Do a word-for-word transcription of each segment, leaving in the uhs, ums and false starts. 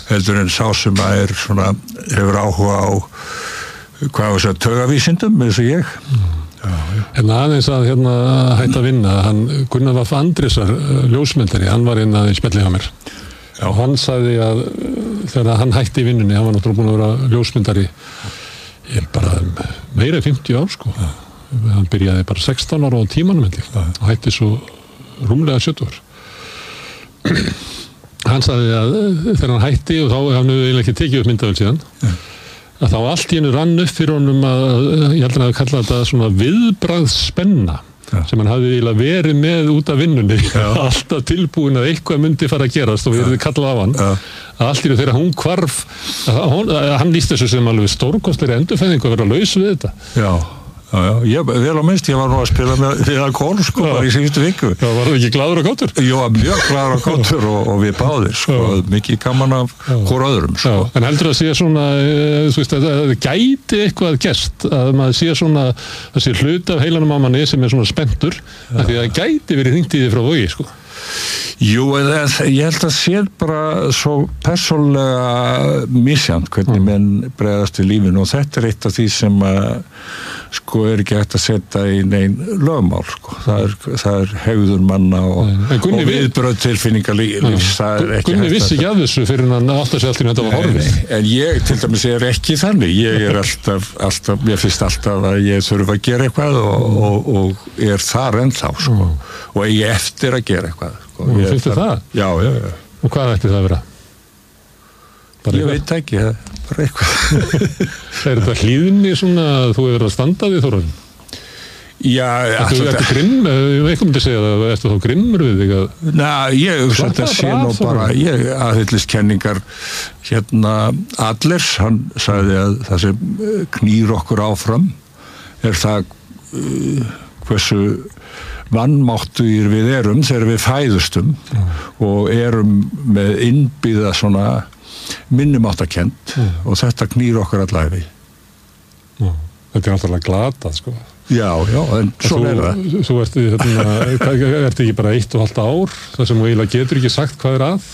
heldur en sá sem að er svona, hefur áhuga á hvað var þess að taugavísindum eins og ég. Já, já. En aðeins að hérna hætta að vinna, hann Gunnar Vaff Andrésar, ljósmyndari, hann var inn að spjalli hjá mér. Já. Og hann sagði að þegar hann hætti í vinnunni, hann var náttúrulega búinn að vera ljósmyndari, ég er bara meira fimmtíu ár, sko. Já. Hann byrjaði bara sextán ára á tímanum, held ég, og hætti svo rúmlega sjötíu ár. Hann sagði að þegar hann hætti, og þá hann hefði eiginlega ekki tekið upp myndavél síðan, Já. Að þá allt í hennu rann upp fyrir honum að, ég held að hann hafi kallað þetta svona viðbragðsspenna, Já. Sem hann hafði eiginlega verið með út af vinnunni, alltaf tilbúin að eitthvað myndi fara að gerast og við erum kallað af hann, Já. Að allt í hennu þegar hún hvarf, að, að hann lýst þessu sem alveg stórkostlegri endurfæðingu að vera laus við þetta. Já. Já, já, ég, vel á minnst, ég var nú að spila með við að kór, sko, já. Bara í síðustu viku. Já, var það ekki glaður og kátur? Jó, mjög glaður og kátur og, og við báðir, sko, já. Mikið gaman af hvort öðrum, sko. Já, en heldur að sé svona, þú veist, að það gæti eitthvað gerst, að maður sé svona, þessi hlut af heilanum á manni sem er svona spenntur, að því að það gæti verið hringt í því frá Vogi, sko. Jú, en ég held að sé bara svo persónlega misjant hvernig menn bregðast við lífinu og þetta er eitt af því sem að sko er ekki hægt að setja í nein lögmál, sko. Það er, það er hegðun manna og, og viðbröð tilfinningalífs. Gunni vissi ekki af þessu fyrir hann átt að segja allt í þetta var horfið. En ég til dæmis er ekki þannig. Ég er alltaf, alltaf, ég finnst alltaf að ég þurfa að gera eitthvað og, og, og er þar ennþá, sko. Mm. Og ég eftir að gera eitthvað. Sko. Mm, finnst þið það? Já, já, já. Og hvað ætti það að vera? Bara ég veit ekki, bara eitthvað. Er þetta hlýðinni svona að þú hefur að standa við Þórarinn? Já, Þú ert grimm, eitthvað myndi segja það, ertu þá grimmur við þig að... Ná, ég hugsa þetta sé nú bara, ég aðhyllist kenningar hérna Adlers, hann sagði að það sem knýr okkur áfram er það uh, hversu vannmáttugir við erum þegar við fæðustum mm. og erum með innbyggða svona minnumáttakent mm. og þetta knýr okkur allæfi. Mm. Þetta er náttúrulega glatað, sko. Já, já, en svona er það. Þú ert, hérna, ert ekki bara eitt og halvt ár, þar sem þú eiginlega getur ekki sagt hvað er að.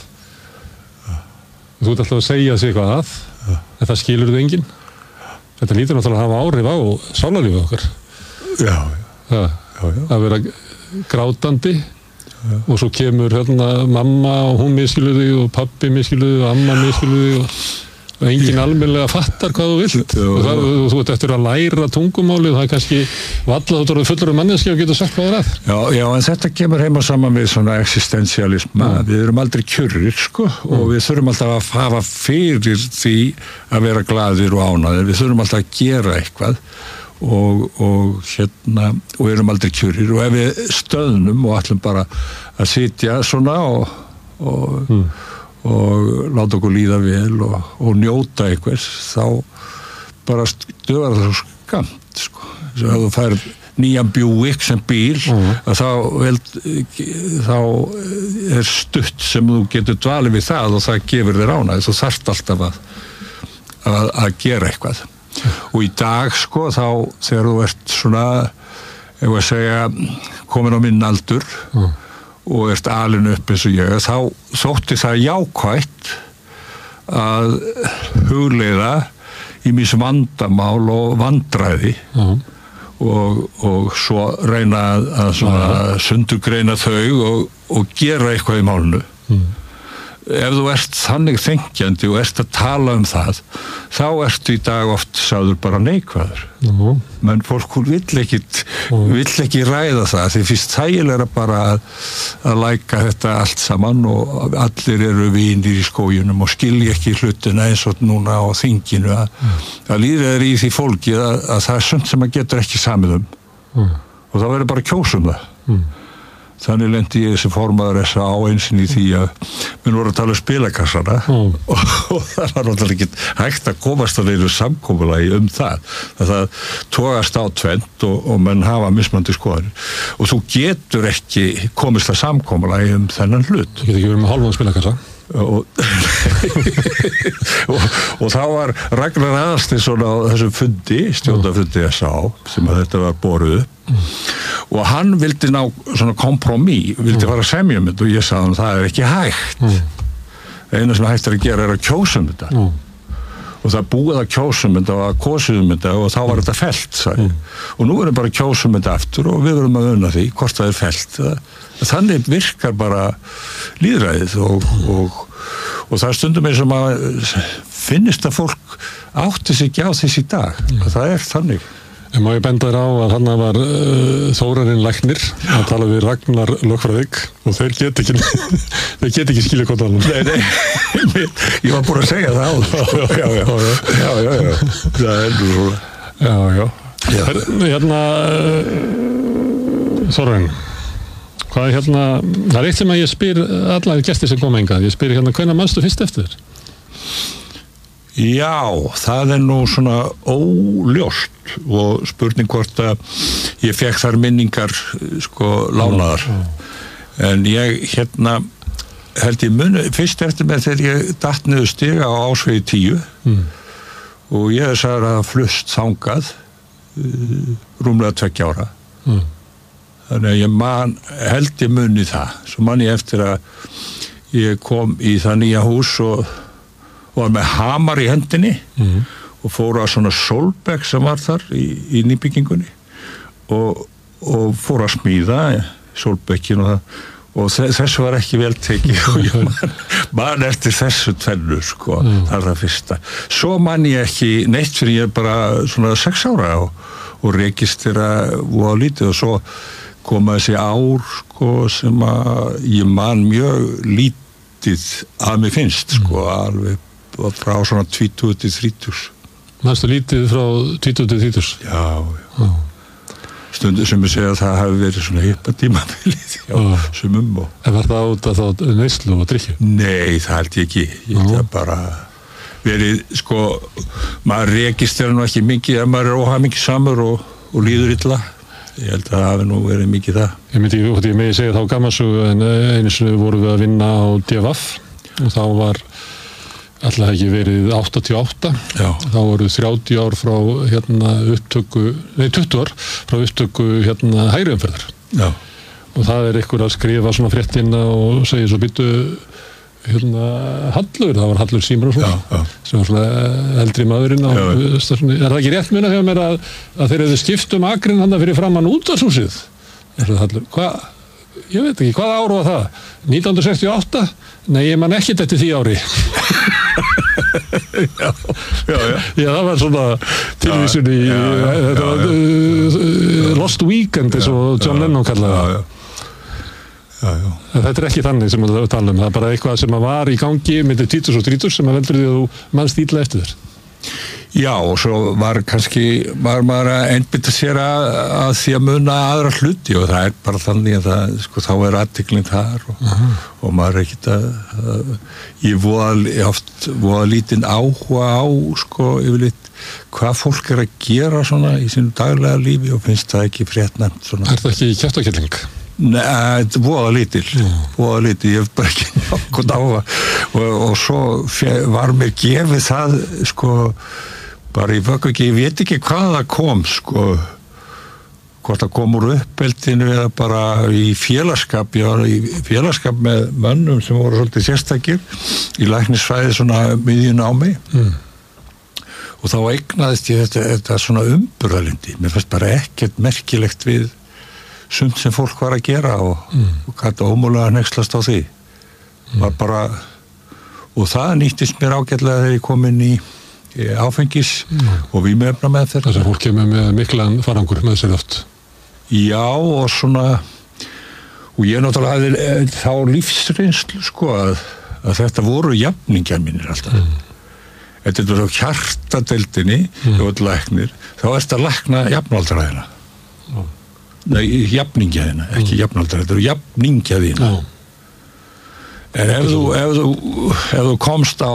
Þú ert alltaf að segja sig hvað að, en það skilur þau enginn. Þetta lítur náttúrulega að hafa áhrif á sálarlífið okkar. Já, já. Já, já. Að vera grátandi já. Og svo kemur hérna mamma og hún misskilur þig og pabbi misskilur þig og amma misskilur þig og, og enginn almennilega fattar hvað þú vilt já, og, það, og þú ert eftir að læra tungumálið og það er kannski valla þú ert fullur um manneskja og getur sagt hvað það er að. Já, já, en þetta kemur heima saman við svona existentialisma. Mm. Við erum aldrei kjurrir, sko, mm. og við þurfum alltaf að hafa fyrir því að vera glaðir og ánægðir. Við þurfum alltaf að gera eitthvað. Og, og hérna og erum aldrei kjurir og ef við stöðnum og ætlum bara að sitja svona og og, mm. og láta okkur líða vel og, og njóta einhvers þá bara stöðar það svo skamt, sko. Svo að þú fær nýjan Buick sem bíl mm. að þá, vel, þá er stutt sem þú getur dvalið við það og það gefur þér ánægð. Þú þarft alltaf að, að, að gera eitthvað. Og í dag, sko, þá þegar þú ert svona, ef að segja, komin á minn aldur mm. og ert alin upp eins og ég, þá þótti það jákvætt að hugleiða ýmis vandamál og vandræði mm. og, og svo reyna að svona mm. sundurgreina þau og, og gera eitthvað í málinu. Mm. Ef þú ert þannig þenkjandi og ert að tala um það, þá ertu í dag oft sagður bara neikvæður. Mm. Men fólk vill ekki, mm. vill ekki ræða það, því fyrst þægilega bara að, að læka þetta allt saman og allir eru vinir í skóginum og skilja ekki hlutina eins og núna á þinginu að, mm. að líða er í því fólki að, að það er sumt sem að getur ekki samið um mm. og það verður bara kjósum það. Mm. Þannig lendi ég þessi formaður þess að á einsin í því að við vorum að tala um spilakassana mm. og, og það var náttúrulega ekki hægt að komast að neinu samkomulagi um það. Það togast á tvennt og, og menn hafa mismandi skoðanir og þú getur ekki komist að samkomulagi um þennan hlut. Þú getur ekki verið með hálfan spilakassa. Og, og, og þá var Ragnar Aðalsteinsson á þessum fundi, stjórnarfundi S A sem að þetta var borið upp mm. og hann vildi ná svona kompromiss, vildi mm. fara að semja um þetta og ég sagði hann það er ekki hægt mm. eina sem hægt er að gera er að kjósa um þetta mm. og það búið að kjósa um þetta og að kosið um þetta og þá var þetta fellt mm. og nú erum bara að kjósa um þetta aftur og við verum að unna því hvort það er fellt. Þannig virkar bara lýðræðið og, og, og það stundum eins og maður finnist að fólk átti sig ekki á þess í dag mm. það er þannig. En má ég benda þér á að hann var uh, Þórarinn læknir að tala við Ragnar lögfræðing og þeir get ekki þeir get ekki skilja hvort hann. Nei, nei, ég var búin að segja það á það. Já, já, já, já, já, já, það er nú svona. Já, já. Her, hérna, uh, Þórarinn, hvað er hérna, það er eitt sem að ég spyr alla gestir sem koma hingað, ég spyr hérna, hvenær manstu fyrst eftir þér? Já, það er nú svona óljóst og spurning hvort að ég fekk þar minningar sko lánaðar en ég hérna held ég muni fyrst eftir með þegar ég datt niður stiga á Ásvegi tíu mm. og ég er sagður að flust þangað uh, rúmlega tveggja ára mm. þannig að ég man held ég muni það svo man ég eftir að ég kom í það nýja hús og var með hamar í hendinni mm. og fór að svona sólbekk sem var þar í, í nýbyggingunni og, og fór að smíða sólbekkin og það og þessu var ekki vel tekið og ég man, man eftir þessu tvennu sko, mm. það er það fyrsta. Svo man ég ekki neitt fyrir ég bara svona sex ára og, og rekistera og lítið og svo koma þessi ár sko sem að ég man mjög lítið að mér finnst sko, alveg frá svona tvítugt til þrítugt. Manstu lítið frá tvítugt til þrítugt? Já, já. já. Stundu sem ég segja að það hafi verið svona hippa tímabilið, já, já. Sumum og... En var það út af þá neyslu og drykkju? Nei, það held ég ekki. Ég held að bara verið, sko, maður registrerar nú ekki mikið ef maður er óhamingjusamur og, og líður illa. Ég held að það hafi nú verið mikið það. Ég myndi, ég megi segja þá gammalsugu en einu sinni vorum við að vinna á D V F og þá var alltaf ekki verið áttatíu og átta Já. Þá voru þrjátíu ár frá hérna upptöku, nei tuttugu ár frá upptöku hérna hægri umferðar Já. Og það er ykkur að skrifa svona fréttina og segja svo býttu hérna Hallur, það var Hallur Símarsson sem var svona eldri maðurinn á, er það ekki rétt muna þegar mér að, að þeir hefðu skipt um akrin hann fyrir framann útvarpshúsið er það Hallur, hvað ég veit ekki, hvað ár var það? nítján hundruð sextíu og átta? Nei, ég man ekkert eftir því ári. já, já, já. Já, það var svona tilvísun í já, já, þetta var uh, Lost Weekend eins og John Lennon kallaði það. Já, já. Þetta er ekki þannig sem við tala um, það er bara eitthvað sem var í gangi með títus og trítus sem að veldur því að þú mannst illa eftir þér. Já, og svo var kannski, var maður að einbytta sér að, að því að muna aðra hluti og það er bara þannig að það, sko, þá er athygling þar og, uh-huh. og maður er ekkert að, að ég voða oft voða lítinn áhuga á, sko, yfirleitt hvað fólk er að gera svona í sínu daglega lífi og finnst það ekki fréttnæmt svona. Er það ekki kjaftakelling? Nei, þetta er voða lítil, mm. voða lítil, ég hef bara ekki nokkuð áhuga og, og svo var mér gefið það, sko, bara ég vökk ekki, ég veit ekki hvað það kom, sko, hvort það kom úr uppeldinu eða bara í félagskap, ég var í félagskap með mönnum sem voru svolítið sérstakir í læknisfræði svona miðjun á mig mm. og þá eignaðist ég þetta, þetta svona umburðalindi, mér fannst bara ekkert merkilegt við sumt sem fólk var að gera og, mm. og gæti ómúlega hnekslast á því mm. var bara og það nýttist mér ágætlega þegar ég kom inn í, í áfengis mm. og vímuefna með þeirra. Þess að fólk kemur með miklan farangur með sér oft. Já og svona og ég náttúrulega hafði þá lífsreynslu sko að, að þetta voru jafningjar mínir alltaf mm. þetta er svo hjartadeildinni mm. og læknir, þá ertu að lækna jafnaldræðina mm. Nei, jafningja þína, ekki mm. jafnaldra, þetta eru jafningja þína. Mm. En ef þú, ef þú, ef þú komst á,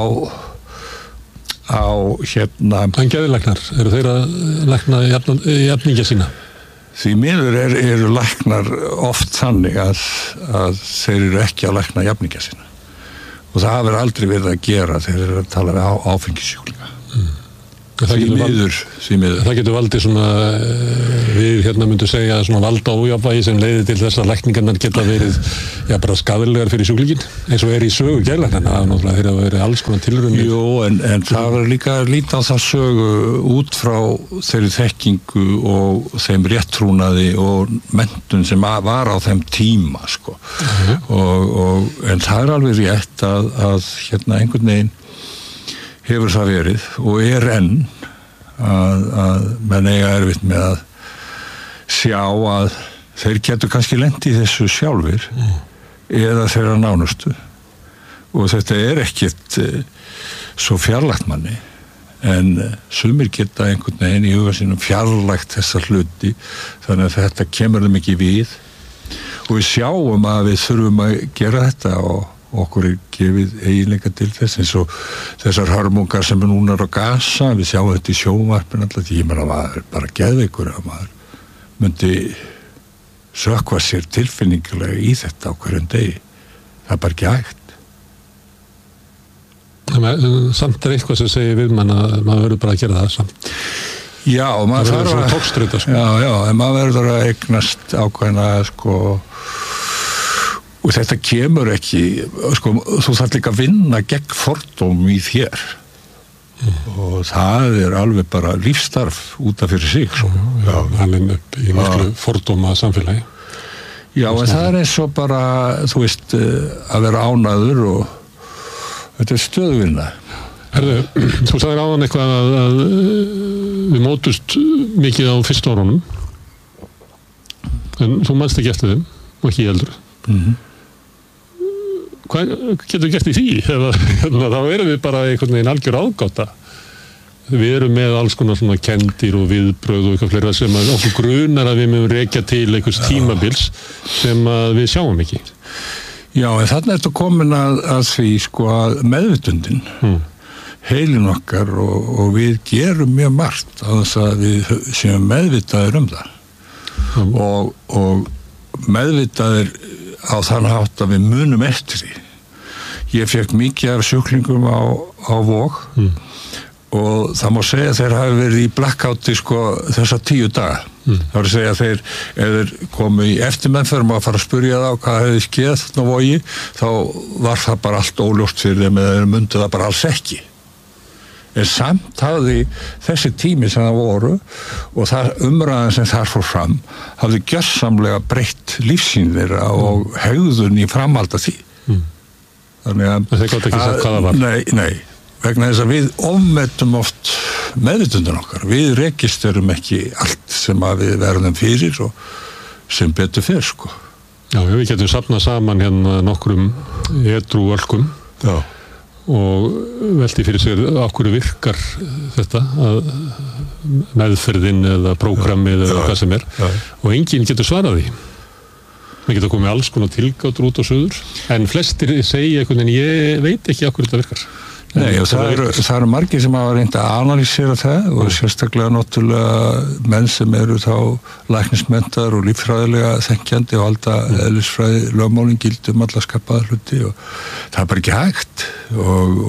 á hérna... En geðlæknar, eru þeir að lækna jafningja sína? Því miður er, eru læknar oft þannig að, að þeir eru ekki að lækna jafningja sína. Og það hafi aldrei verið að gera þegar þeir eru að tala við á, áfengissjúklinga. Mm. því miður, því miður. Það getur valdið svona, við hérna myndum segja svona valda ójafnvægi sem leiðir til þess að lækningarnar geta verið, já, bara skaðlegar fyrir sjúklinginn, eins og er í sögu geðlæknanna, það er náttúrulega þeirra að vera alls konar tilraunir. Jú, en, en það var líka að líta á það sögu út frá þeirri þekkingu og þeim réttrúnaði og menntun sem var á þeim tíma, sko. Uh-huh. og, og, en það er alveg rétt að, að hérna einhvern veginn hefur það verið og er enn að, að menn eiga erfitt með að sjá að þeir getur kannski lent í þessu sjálfir mm. eða þeirra nánustu og þetta er ekkert uh, svo fjarlægt manni en uh, sumir geta einhvern veginn í huga sínum fjarlægt þessa hluti þannig að þetta kemur þeim ekki við og við sjáum að við þurfum að gera þetta og okkur er gefið eiginleika til þess eins og þessar hörmungar sem er núna á Gaza, við sjáum þetta í sjónvarpinu alltaf því ég meina að maður bara geðveikur að maður myndi sökva sér tilfinningulega í þetta á hverjum degi það er bara ekki hægt Samt er eitthvað sem segir við mann að maður verður bara að gera það samt Já, maður þarf að tókstrita sko. Já, já, en maður verður að eignast ákveðna sko og þetta kemur ekki sko, þú þarf líka að vinna gegn fordóm í þér mm. og það er alveg bara lífsstarf út af fyrir sig sko. Já, hann er upp í miklu fordóma samfélagi Já, en það er eins og bara þú veist, að vera ánæður og þetta er stöðvinna Herðu, þú sagðir áðan eitthvað að, að við mótust mikið á fyrstu árunum en þú manst ekki eftir þeim og ekki heldur mhm Hvað getur við gert í því? Eða, þá erum við bara einhvern veginn algjör ágáta. Við erum með alls konar svona kendir og viðbrögð og eitthvað fleira sem að okkur grunar að við mögum rekja til einhvers tímabils sem að við sjáum ekki. Já, en þarna ertu komin að, að því sko að meðvitundin, hmm. heilin okkar og, og við gerum mjög margt á þess að við séum meðvitaðir um það. Hmm. Og, og meðvitaðir á þann hátt að við munum eftir því. Ég fekk mikið af sjúklingum á, á Vog mm. og það má segja að þeir hafi verið í blackouti sko þessa tíu daga. Mm. Það var að segja að þeir, ef þeir komu í eftirmeðferð og að fara að spurja þá hvað hefði skeð á Vogi, þá var það bara allt óljóst fyrir þeim eða þeir mundu það bara alls ekki. En samt hafði þessi tími sem það voru og það umræðan sem þar fór fram hafði gjörsamlega breytt lífsýn þeirra mm. og hegðun í framhald af því. Mm. Þannig að... Það er gott ekki sagt hvað það var. Nei, nei. Vegna þess að við ofmetum oft meðvitundin okkar. Við registerum ekki allt sem að við verðum fyrir og sem betur fyrir, sko. Já, við getum safnað saman hérna nokkrum edrú ölkum. Já. Og velti fyrir sig af hverju virkar þetta að meðferðin eða prógrammið eða hvað sem er ja. Og enginn getur svarað því það getur komið alls konar tilgátur út á suður en flestir segja einhvern veginn ég veit ekki af hverju þetta virkar Nei, og það eru, það eru margir sem hafa reynt að analýsera það og mm. sérstaklega náttúrulega menn sem eru þá læknismenntar og líffræðilega þenkjandi og halda mm. eðlisfræði lögmálin gildum alla skapaða hluti og það er bara ekki hægt og,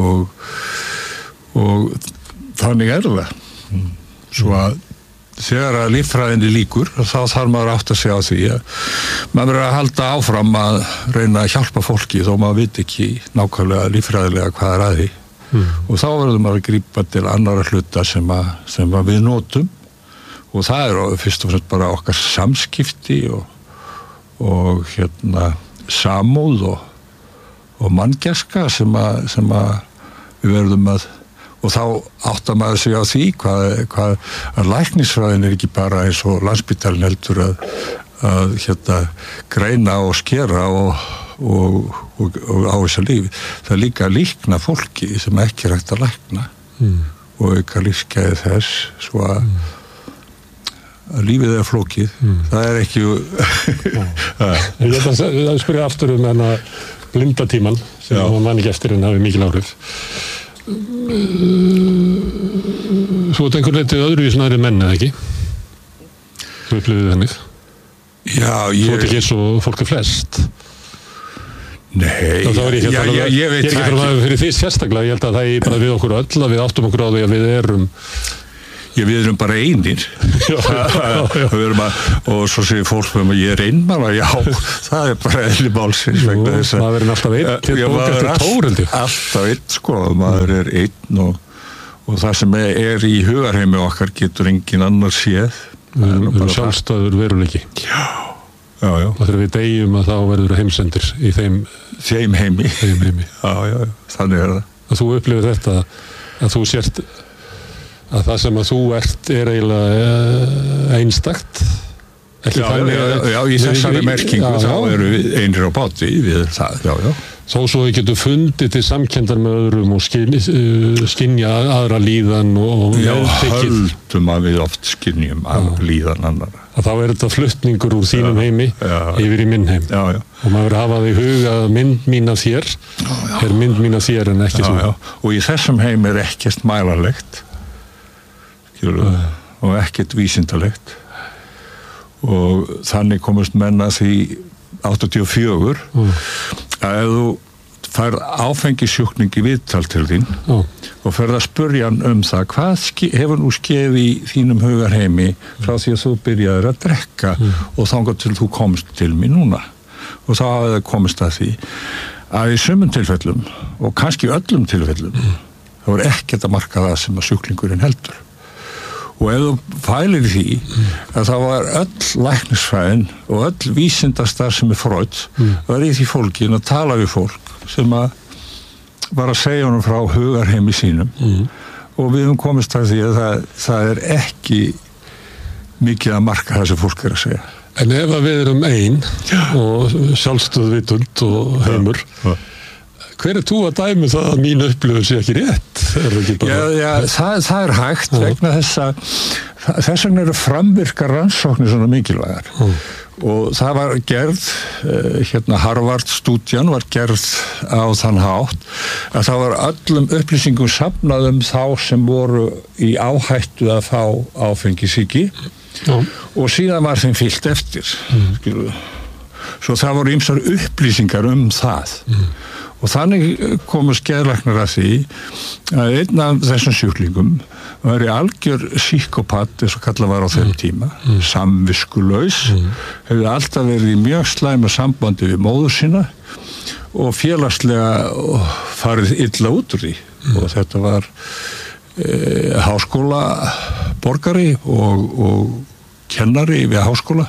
og, og þannig er það. Mm. Svo að þegar að líffræðinni líkur þá þarf maður átt að segja á því að maður verður að halda áfram að reyna að hjálpa fólki þó maður veit ekki nákvæmlega líffræðilega hvað er að því. Mm. Og þá verður maður að grípa til annara hluta sem, að, sem að við notum og það er fyrst og fremst bara okkar samskipti og, og hérna samúð og, og manngæska sem, að, sem að við verðum að og þá áttar maður sig á því hvað, hvað að læknisfræðin er ekki bara eins og Landspítalinn heldur að, að hérna greina og skera og Og, og, og á þessa lífi. Það er líka að líkna fólki sem ekki er hægt að lækna mm. og auka lífsgæði þess svo að, mm. að lífið er flókið. Mm. Það er ekki... Ég ætla að spyrja aftur um hana blindatíman sem hún man ekki eftir en hafi mikil áhrif. Svo er einhvern veginn öðruvísnari menn, eða ekki? Þú upplifið þannig? Já, ég... Þú ert ekki eins og fólk er flest? Nei, þá er ég ekki já, að já, ég veit ég er ekki að tala um fyrir því sérstaklega, ég held að það er bara við okkur öll að við áttum okkur á því að við erum ég, við erum bara einir við erum að, og svo segir fólk að ég er einmala, já, það er bara eðli málsins vegna þess að maður er alltaf einn til bók eftir Tórildi alltaf einn, sko, maður er einn og, og það sem er, er í hugarheimi okkar getur engin annar séð við erum sjálfstæður veruleiki já Já, já. Og þegar við deyjum að þá verður heimsendir í þeim, þeim heimi. Þeim heimi. Já, já, já, þannig er það. Að þú upplifir þetta, að þú sért, að það sem að þú ert er eiginlega einstakt. Já, já, já, já, í þessari merkingu þá eru við einir á báti við það, já, já. Þó svo við getum fundið til samkenndar með öðrum og skyn, uh, skynja aðra líðan og já, höldum að við oft skynjum aðra líðan annara. Að þá er þetta flutningur úr þínum já, heimi já, yfir í minn heim. Já, já. Og maður hafa því huga að mynd mín af þér já, já. Er mynd mín af þér en ekki já, þú. Já. Og í þessum heim er ekkert mælanlegt og ekkert vísindalegt. Og þannig komast menn að því áttatíu og fjögur mm. að ef þú fær áfengissjúkning í viðtal til þín mm. og ferð að spurja hann um það hvað hefur nú skeið í þínum hugarheimi frá því að þú byrjaðir að drekka mm. og þangað til þú komst til mig núna og þá hafði það komist að því að í sumum tilfellum og kannski öllum tilfellum mm. þá er ekkert að marka það sem að sjúklingurinn heldur. Og ef þú fælir því að það var öll læknisfræðin og öll vísindastar sem er Freud mm. var í því fólkin að tala við fólk sem að var að segja honum frá hugarheimi sínum mm. og við höfum komist að því að það, það er ekki mikið að marka það sem fólk er að segja. En ef að við erum ein og sjálfstöð vitund og heimur ja. Ja. Hver er þú að dæmi það að mín upplifun sé ekki rétt? Er ekki bara... Já, já, það, það er hægt já. Vegna þess að þess vegna eru framvirkar rannsóknir svona mikilvægar mm. og það var gerð hérna Harvard-stúdían var gerð á þann hátt að það var öllum upplýsingum safnað um þá sem voru í áhættu að fá áfengissýki mm. og síðan var þeim fylgt eftir mm. svo það voru ýmsar upplýsingar um það mm. og þannig komu geðlæknar að því að einn af þessum sjúklingum var í algjör psykopat eins og kallað var á þeim tíma mm. samviskulaus mm. hefði alltaf verið í mjög slæma sambandi við móður sína og félagslega farið illa út úr því mm. og þetta var e, háskóla borgari og, og kennari við háskóla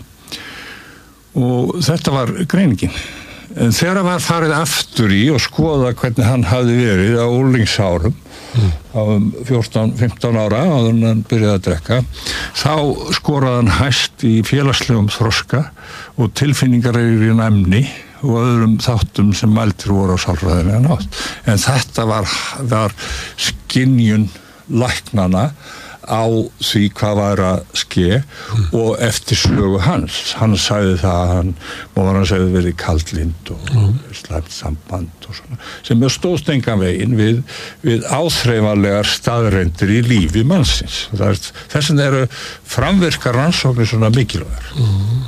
og þetta var greiningin. En þegar það var farið aftur í og skoða hvernig hann hafði verið á úlingsárum mm. á fjórtán fimmtán ára áður en hann byrjaði að drekka þá skoraði hann hæst í félagslegum þroska og tilfinningareigri næmni og öðrum þáttum sem mæltir voru á sálfræðinni nátt. En þetta var, var skynjun læknana á því hvað var að ske mm. og eftir sögu hans hann sagði það að hann og hann sagði verið kaldlynd og mm. slæmt samband og svona sem er stóðst engan veginn við, við áþreifanlegar staðreyndir í lífi mannsins er, þess vegna eru framvirkar rannsóknir svona mikilvægar mm.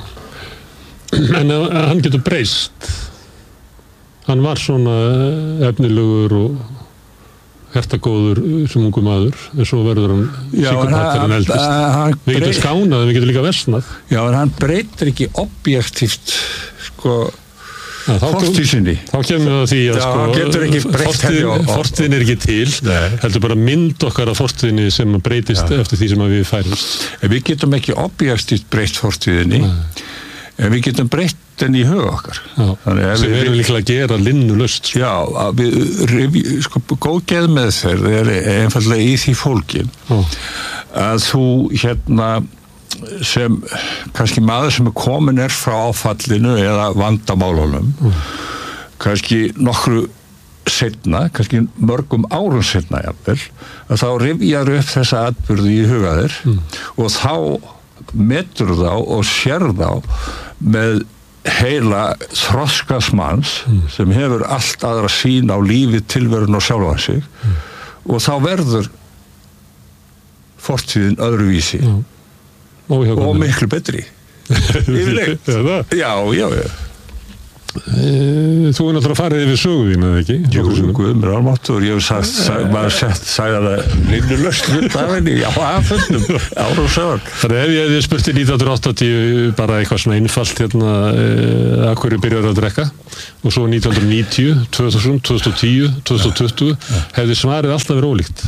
En að, að hann getur breyst hann var svona efnilegur og hertagóður sem ungu maður en svo verður hann psykopat en eldist við getum skánað en við getum líka versnað já en hann breytir ekki objektíft sko fortíðinni þá kemur það því að já, sko fortíðin er ekki til Nei. Heldur bara mynd okkar af fortíðinni sem breytist já. Eftir því sem við færumst en við getum ekki objektíft breytt fortíðinni Nei. En við getum breytt henni í huga okkar. Já, sem við erum líklega að gera linnulöst. Sko. Já, við, sko, góð geðmeðferð er einfallega í því fólkin Já. Að þú hérna sem kannski maður sem er komin er frá áfallinu eða vandamálunum mm. kannski nokkru setna, kannski mörgum árum setna jafnvel, að þá rifjar upp þessa atburði í huga þér mm. og þá metur þá og sér þá með heila þroskasmanns mm. sem hefur allt aðra sýn á lífið, tilverun og sjálfan sig mm. og þá verður fortíðin öðruvísi mm. og, og miklu betri yfirleitt já, já, já Þú er náttúrulega farið yfir söguðina, eða ekki? Jú, guðmur almáttur, ég hef sagt, sag, maður sett, sagði að það linnu löst hlut af henni, já, aðföndum, ára og sögur. Þannig ef ég hefði spurt í nítján hundruð áttatíu bara eitthvað svona einfalt hérna, eh, að hverju byrjar að drekka, og svo nítján hundruð níutíu, tvö þúsund, tvö þúsund og tíu, tvö þúsund og tuttugu, hefði svarið alltaf verið ólíkt.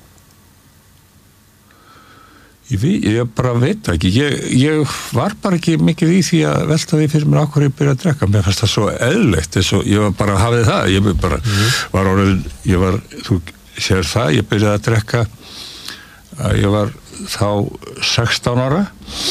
Ég, ég bara veit ekki, ég, ég var bara ekki mikið í því að velta því fyrir mér á hverju ég byrja að drekka, mér fannst það svo eðlilegt, svo, ég var bara að hafið það, ég bara mm. var orðin, ég var, þú sér það, ég byrjaði að drekka, að ég var þá sextán ára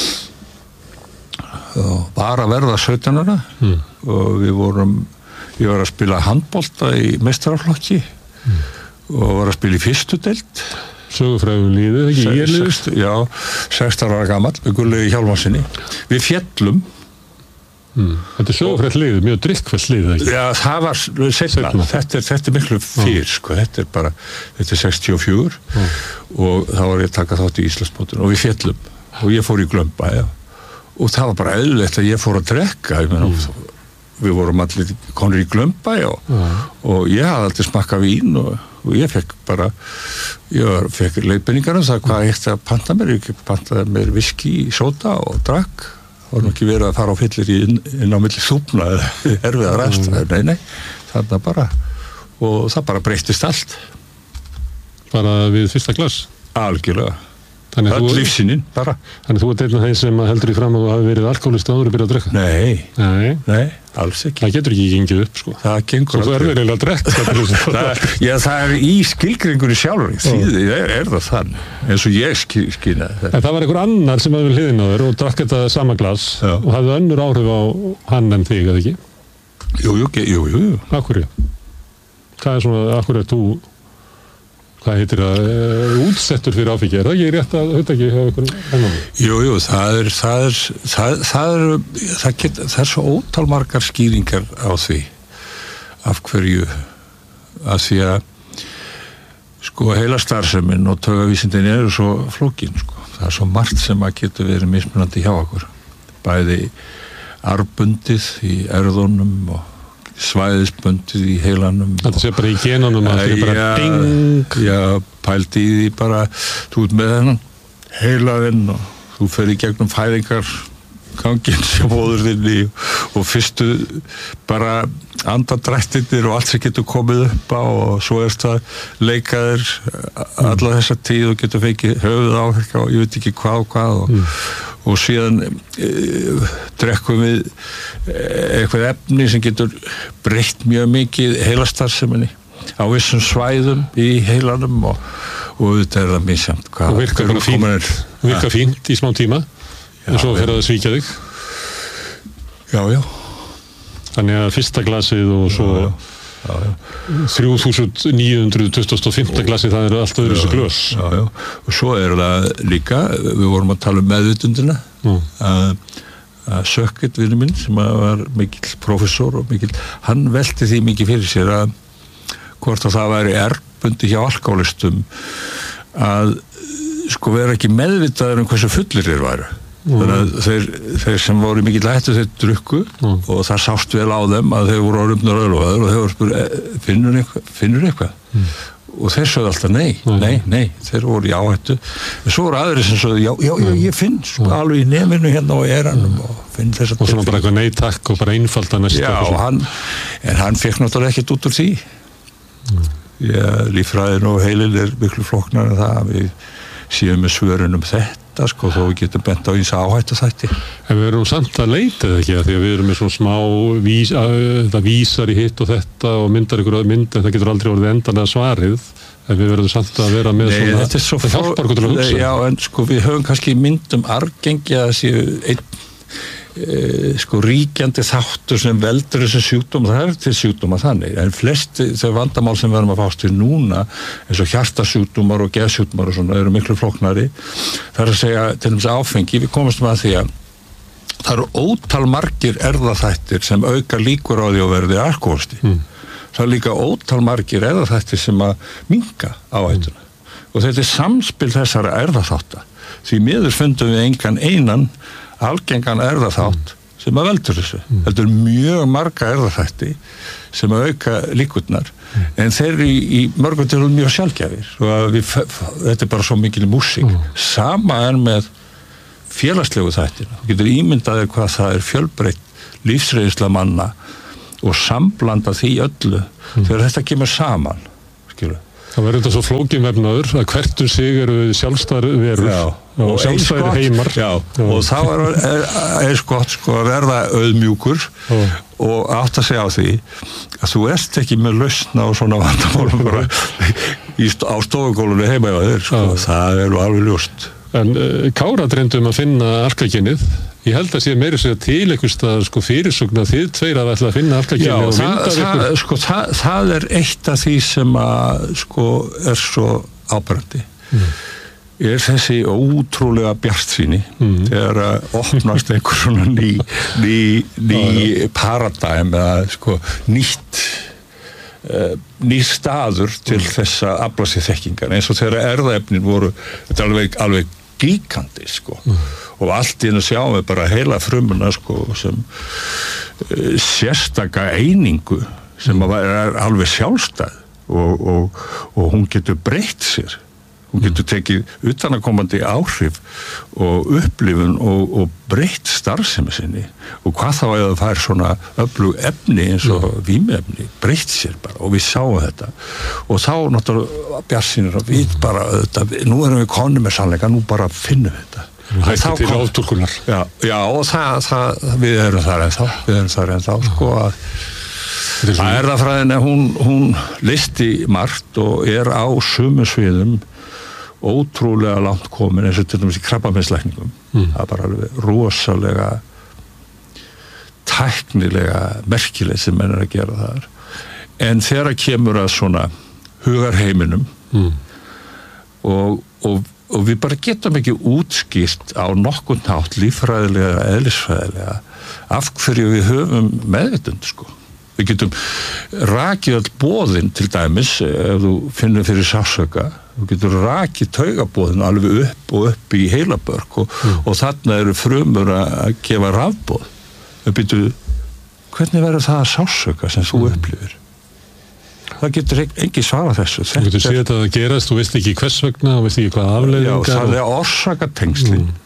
og bara að verða sautján ára mm. og við vorum, ég var að spila handbolta í meistaraflokki mm. og var að spila í fyrstu deild. Sögufræðum líðið, ekki Se, ég líðist? Já, sextán ára gamall með Gunnlaugi Hjálmarsinni. Við féllum. Mm. Þetta er sögufræð líðið, mjög drikkfæll líðið, ekki? Já, það var seinna. Þetta er, þetta er miklu fyrr, ah. sko. Þetta er bara, þetta er sextíu og fjögur ah. og þá var ég að taka þátt í Íslandsmótinu og við féllum og ég fór í Glömba, já. Og það var bara eðlilegt að ég fór að drekka, ég meina, mm. við vorum allir konur í Glömba, já. Ah. Og ég hafði aldrei smakkað vín og og ég fekk bara ég var, fekk leiðbeiningar um það hvað ég ætti að panta mér, ég pantaði mér viski í sóda og drakk það var nú ekki verið að fara á fyllir inn, inn á milli þúfna eða erfið að ræsta nei, nei, þarna bara og það bara breyttist allt bara við fyrsta klass? Algjörlega, það er lífsýnin bara Þannig þú ert einn af þeim sem heldur í fram að þú hafi verið alkoholist áður að byrja að drekka? Nei, nei, nei, alls ekki Það getur ekki gengið upp, sko Það gengur Svo þú erður eiginlega að drekka það, Já, það er í skilgringunni sjálfur því er, er það þann eins og ég skýna En það var einhver annar sem hafði hliðin á þér og drakk þetta sama glas Já. og hafði önnur áhrif á hann en þig, eða ekki? Jú, jú, jú, jú, jú. Akkurju? Hvað er svona, akkurju er þú hvað heitir það, uh, útsettur fyrir áfengi, er það ekki rétt að þetta ekki hafa ykkur ennum? Jú, jú, það er það er, það, það er, það get, það er svo ótalmargar skýringar á því af hverju að því að sko heila starfsemin og taugavísindin eru svo flókin, sko, það er svo margt sem að getur verið mismunandi hjá okkur bæði arbundið í erðunum og svæðisbundið í heilanum Þetta sé bara í genunum að það er bara ja, ding Já, pældi í því bara þú ert með hennan heilaðinn og þú fer í gegnum fæðingar ganginn sem móður þinni og fyrstu bara andadrættirnir og allt sem getur komið upp á og svo er það leikaðir alla þessa tíð og getur fengið höfuð áherka og ég veit ekki hvað og hvað og, mm. og síðan e, drekkum við eitthvað efni sem getur breytt mjög mikið heilastarfseminni á vissum svæðum í heilanum og, og þetta er það misjamt og virka bara fínt, virka fínt í smá tíma já, en svo fer það að svíkja þig Já, já Þannig að fyrsta glasið og svo já, já. Já, já. þrjú þúsund níu hundruð tuttugu og fimm glasið það eru allt öðru þessu glös já, já. Og svo er það líka við vorum að tala um meðvitundina mm. að, að Sökkert vinur minn sem var mikill prófessor og mikill, hann velti því mikið fyrir sér að hvort að það væri erbundi hjá alkoholistum að sko vera ekki meðvitaður um hversu fullir þeir væru Mm. þannig að þeir, þeir sem voru mikið hættu þeir drukku mm. og það sást vel á þeim að þeir voru á rumnar öll og þeir voru spurði, finnur eitthvað, finnur eitthvað? Mm. og þeir sögðu alltaf nei, mm. nei, nei þeir voru í áhættu en svo voru aðri sem sögðu já, já, já, ég finn sko, alveg í nefninu hérna og eranum og finn þess að og svona bara eitthvað nei takk og bara einfalt að næsta já, hann, en hann fekk náttúrulega ekkert út úr því mm. já, líffræðin og heilin er miklu flóknar en það við séum með svörun um þetta sko, þó við getum bent á eins áhættu þætti. En við erum samt að leita eða ekki, því að við erum með svona smá vís, að, það vísar í hitt og þetta og myndar ykkur mynd, en það getur aldrei orðið endanlega svarið, en við verðum samt að vera með Nei, svona, svo það hjálpar okkur til að hugsa. Já, en sko við höfum kannski myndum argengi að séu einn e, sko ríkjandi þáttur sem veldur þessu sjúkdóm, það er til sjúkdóma þannig, en flest þau vandamál sem við erum að fást til núna eins og hjartasjúkdómar og geðsjúkdómar og svona eru miklu flóknari það er að segja til dæmis áfengi, við komumst með að því að það eru ótal margir erfðaþættir sem auka líkur á því að verði alkoholisti mm. það er líka ótal margir erfðaþættir sem að minnka áhættuna mm. og þetta er samspil þessara erfðaþátta því miður fundum við engan einan algengan erfðaþátt sem að veldur þessu. Mm. Þetta er mjög marga erfðaþætti sem að auka líkurnar, mm. en þeir eru í, í mörgum tilfellum mjög sjaldgæfir. Við, þetta er bara svo mikil músík. Mm. Sama er með félagslegu þættina. Þú getur ímyndaðir hvað það er fjölbreytt lífsreynsla manna og samblanda því öllu mm. þegar þetta kemur saman, skilur. Það verður þetta svo flókin verðnaður að hvert um sig eru sjálfstæðar verur og, og sjálfstæðar heimar. Já, já. Og þá er, er, er gott sko að verða auðmjúkur já. Og átt að segja á því að þú ert ekki með lausna á svona vandamálum bara í, á stofugólunni heima hjá þér, sko. Það er alveg ljóst. En uh, Kára dreymdi um að finna alkakynið. Ég held að sé meira segja til einhvers staðar sko fyrirsögn að þið tveir að ætla að finna alkakynið og mynda það, það, sko, það, það er eitt af því sem að sko er svo áberandi. Mm. Er þessi ótrúlega bjartsýni mm. þegar að opnast einhver svona ný, ný, ný paradæm eða sko nýtt uh, ný staður til mm. þess að afla sér þekkingar eins og þegar erfðaefnin voru þetta er alveg, alveg gíkandi sko mm. og allt í hennu sjáum við bara heila frumuna sko sem uh, sérstaka einingu sem mm. er alveg sjálfstæð og, og, og hún getur breytt sér. Hún getur tekið utanakomandi áhrif og upplifun og, og breytt starfsemi sinni og hvað þá að það fær svona öflug efni eins og mm. vímefni breytt sér bara og við sáum þetta og þá náttúrulega bjartsýnir að við bara auðvitað, nú erum við konum með sannleika, nú bara finnum við þetta. Hætti til átúlkunar. Já, já og það, það, við erum þar ennþá, við erum þar ennþá sko að það er það fræðin að hún, hún listi margt og er á sömu sviðum ótrúlega langt komin eins og til dæmis í krabbameinslækningum. Mm. Það er bara alveg rosalega tæknilega merkilegt sem menn er að gera þar. En þegar kemur að svona hugarheiminum mm. og, og, og við bara getum ekki útskýrt á nokkurn hátt líffræðilega, eðlisfræðilega af hverju við höfum meðvitund sko. Við getum rakið all boðin til dæmis ef þú finnur fyrir sársauka. Þú getur rakið taugaboðin alveg upp og upp í heilabörk og, mm. og þarna eru frumur að gefa rafboð. Við byrju, hvernig verður það að sársauka sem þú mm. upplifir? Það getur ekki svarað þessu. Þú getur séð þetta að gerast, þú veist ekki hvers vegna, þú veist ekki hvað afleiðingar. Já, það er orsakatengsli. Mm.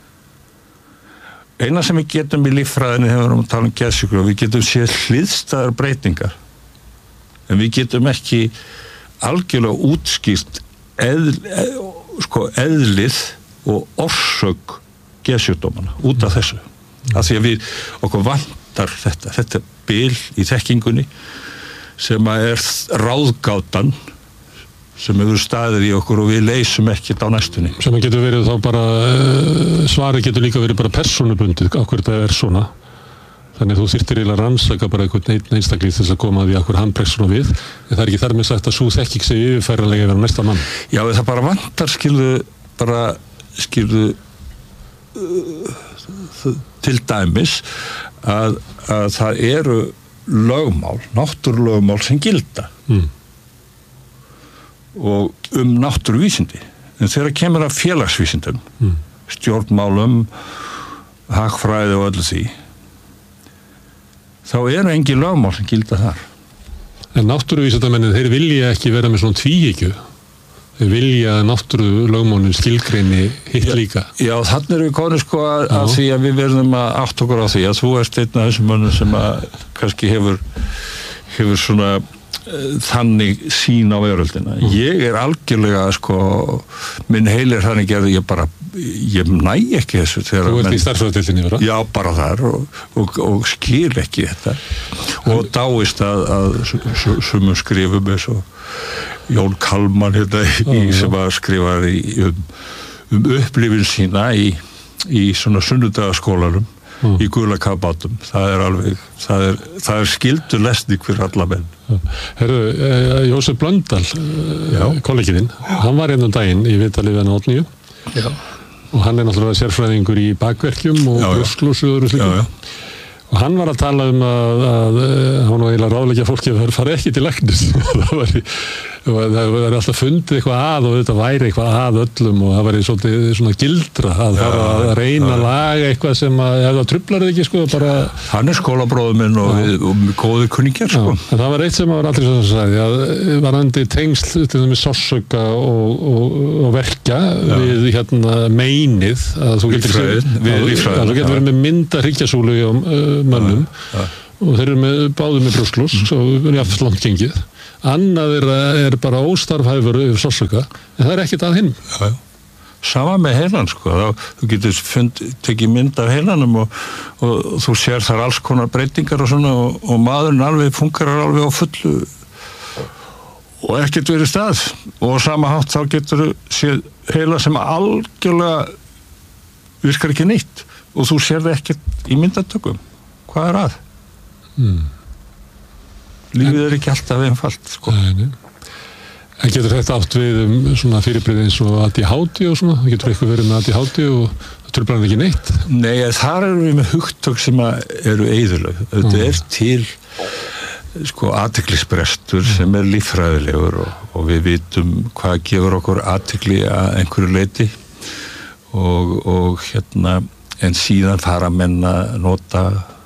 Eina sem við getum í líffræðinni hefur við að tala um geðsjúkdóma, við getum séð hliðstæðar breytingar. En við getum ekki algjörlega útskýrt eðl, eð, sko, eðlið og orsök geðsjúkdómana út af þessu. Mm. Af því að við okkur vantar þetta, þetta bil í þekkingunni sem að er ráðgátan sem hefur staðið í okkur og við leysum ekkert á næstunni. Sem að getur verið þá bara, svarið getur líka verið bara persónubundið, okkur þetta er svona. Þannig að þú þyrftir eiginlega að rannsaka bara einhvern einstakling til þess að koma að því okkur hann bregst svona við. En það er ekki þar með sagt að sú þekking sé yfirfæranlega yfir á næsta mann. Já, það bara vantar skilðu, bara skilðu uh, til dæmis að, að það eru lögmál, náttúrulögmál sem gilda. Mm. Og um náttúruvísindi. En þegar kemur að félagsvísindum, mm. stjórnmálum, hagfræði og öllu því, þá eru engin lögmál sem gilda þar. En náttúruvísindamennin, þeir vilja ekki vera með svona tvíhyggju. Þeir vilja að náttúrulögmálin skilgreini hitt líka. Já, þannig erum við konið sko að, að því að við verðum að átt okkur á því að þú ert einn af þessum mönnum sem að kannski hefur, hefur svona þannig sín á veröldina. Mm. Ég er algjörlega sko, minn heil er þannig að ég bara, ég næ ekki þessu. Þú ert í starfsfræðdeildinni vera? Já, bara þar og, og, og skil ekki þetta. Og en, dáist að, að sumum skrifum eins og Jón Kalman hérna, í, já, sem að skrifa í, um, um upplifin sína í, í svona sunnudagaskólanum. Mm. Í gula kafbátum, það er alveg það er, það er skildur lesning fyrir alla menn. Herru, eh, Jósef Blöndal eh, kollegiðinn, hann var einn um daginn í viðtali við hann átníu og hann er náttúrulega sérfræðingur í bakverkjum og brjósklúsu og slíkum og hann var að tala um að, að, að hann var eiginlega ráðleggja fólki að það fara ekki til læknis það var og það var alltaf fundið eitthvað að og þetta væri eitthvað að öllum og það væri svolítið svona gildra að ja, fara að reyna að laga eitthvað sem að ef það truflar þig ekki sko bara... Hann er skólabróður minn og, við, og góður kunningjar sko. Já, en það var eitt sem var aldrei svo að sagði að varandi tengsl til þess sársauka og, og, og verkja ja. Við hérna meinið að þú getur verið með mynda hryggjarsúlu og uh, mönnum ja, ja. Og þeir eru með, báðu með brjósklós mm. og við erum jafnst langt gengið. Annað er, er bara óstarfhæfur yfir sársauka, en það er ekkert að hinn. Já, já. Sama með heilan, sko. Þá, þú getur fund, tekið mynd af heilanum og, og þú sér þar alls konar breytingar og svona og, og maðurinn alveg fungerar alveg á fullu og ekkert verið stað. Og á sama hátt þá getur þú séð heila sem algjörlega virkar ekki neitt og þú sér það ekkert í myndatökum. Hvað er að? Mm. Lífið er ekki alltaf einfalt sko. Nei, nei. En getur þetta átt við um svona fyrirbrigði eins og A D H D og svona? Getur eitthvað verið með A D H D og það truflar ekki neitt? Nei, þar erum við með hugtök sem eru eyðuleg. Þetta mm. er til sko athyglisbrestur mm. sem er líffræðilegur og, og við vitum hvað gefur okkur athygli að einhverju leyti og, og hérna en síðan fara menn að nota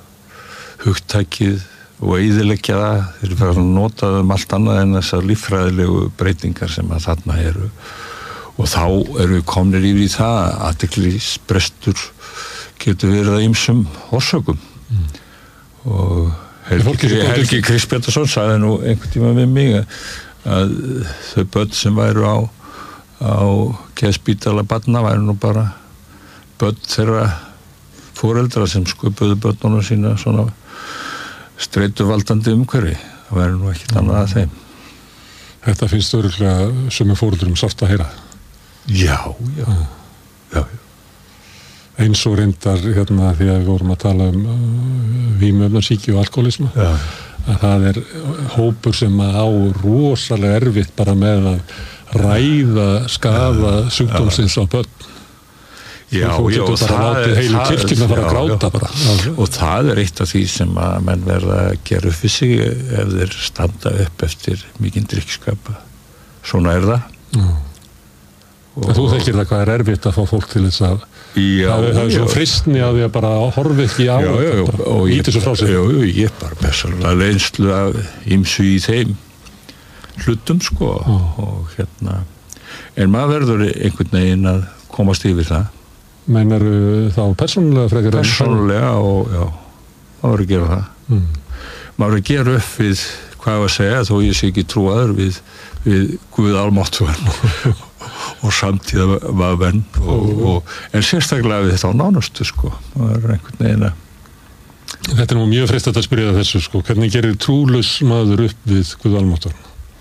hugtækið og eyðileggja það, þeir eru að nota um allt annað en þessar líffræðilegu breytingar sem að þarna eru og þá eru við komnir yfir í það að athyglisbrestur getur verið að ýmsum orsökum mm. og Helgi, Helgi Kristbjarnason sagði nú einhvern tíma við mig að þau börn sem væru á á geðspítala barna væru nú bara börn þeirra foreldra sem sköpuðu börnunum sína svona streituvaldandi umhverfi, það væri nú ekkert annað að þeim. Þetta finnst örugglega sumum foreldrum sárt að heyra. Já, já. Ah. Já, já. Eins og reyndar hérna því að við vorum að tala um uh, vímuefnasýki og alkoholisma. Já. Að það er hópur sem á rosalega erfitt bara með að ræða skaða sjúkdómsins á börn. Já, já, og það er, það, já, já, bara. og það er eitt af því sem að menn verða að gera upp við sig ef þeir standa upp eftir mikinn drykkskapa. Svona er það. Og, þú þekkir það hvað er erfitt að fá fólk til þess að já, það, það er svo fristni að því að bara horfi ekki á já, já, já, bara, og ég, svo frá sig. Já, já, ég er bara persónulega reynslu af ýmsu í þeim hlutum sko oh. og hérna en maður verður einhvern veginn að komast yfir það. Meinar þá persónulega frekar? Persónulega og já, maður verður að gera það. Mm. Maður verður að gera upp við hvað að segja þó ég sé ekki trúaður við, við Guð almáttugan og samtíða var venn og, og, en sérstaklega við þetta á nánustu sko. Það er einhvern veginn að Þetta er nú mjög freistandi að spyrja þessu sko. Hvernig gerir trúlaus maður upp við Guð almáttugan?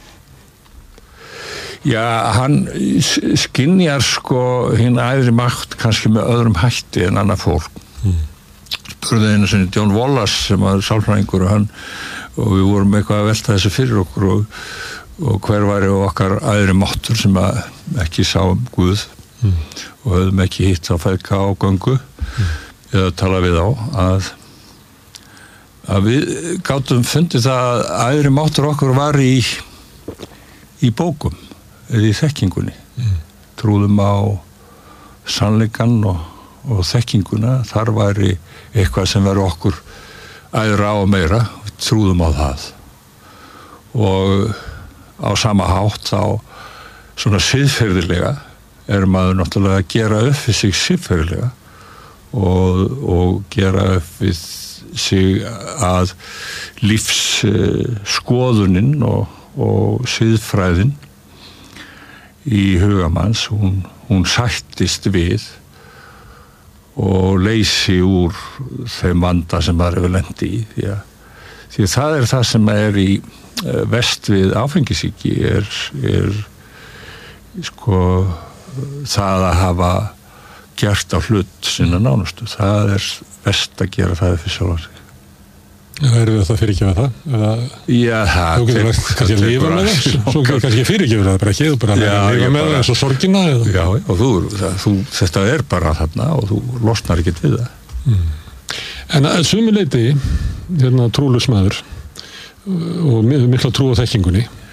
Já, hann skynjar sko hinn æðri makt kannski með öðrum hætti en annað fólk. Mm. Spurði einu sinni John Wallace sem var sálfræðingur og hann og við vorum eitthvað að velta þessu fyrir okkur og, og hver væri okkar æðri máttur sem að ekki sá um Guð mm. og höfðum ekki hitt á feðka á göngu mm. eða tala við á að að við gátum fundið það að æðri máttur okkur var í í bókum eða í þekkingunni mm. trúðum á sannleikann og, og þekkinguna þar væri eitthvað sem væri okkur æðra og meira trúðum á það og á sama hátt þá svona siðferðilega er maður náttúrulega að gera upp við sig siðferðilega og, og gera upp við sig að lífsskoðunin og, og siðfræðin í hugamanns, hún, hún sættist við og leysi úr þeim vanda sem maður hefur lent í því að, því að það er það sem er í vest við áfengisýki er, er sko það að hafa gert á hlut sinna nánustu, það er best að gera það fyrir sjálf sig. Erum við það fyrirgefað það? Eða, já, það þú getur kannski að lifa með það svo kannski fyrirgefað það bara ekki þú bara að lifa með það eins og sorgina eða? Já, og þú, það, þú, þetta er bara þarna og þú losnar ekkert við það mm. En að sumu leyti hérna trúlaus maður og mikla trú á þekkingunni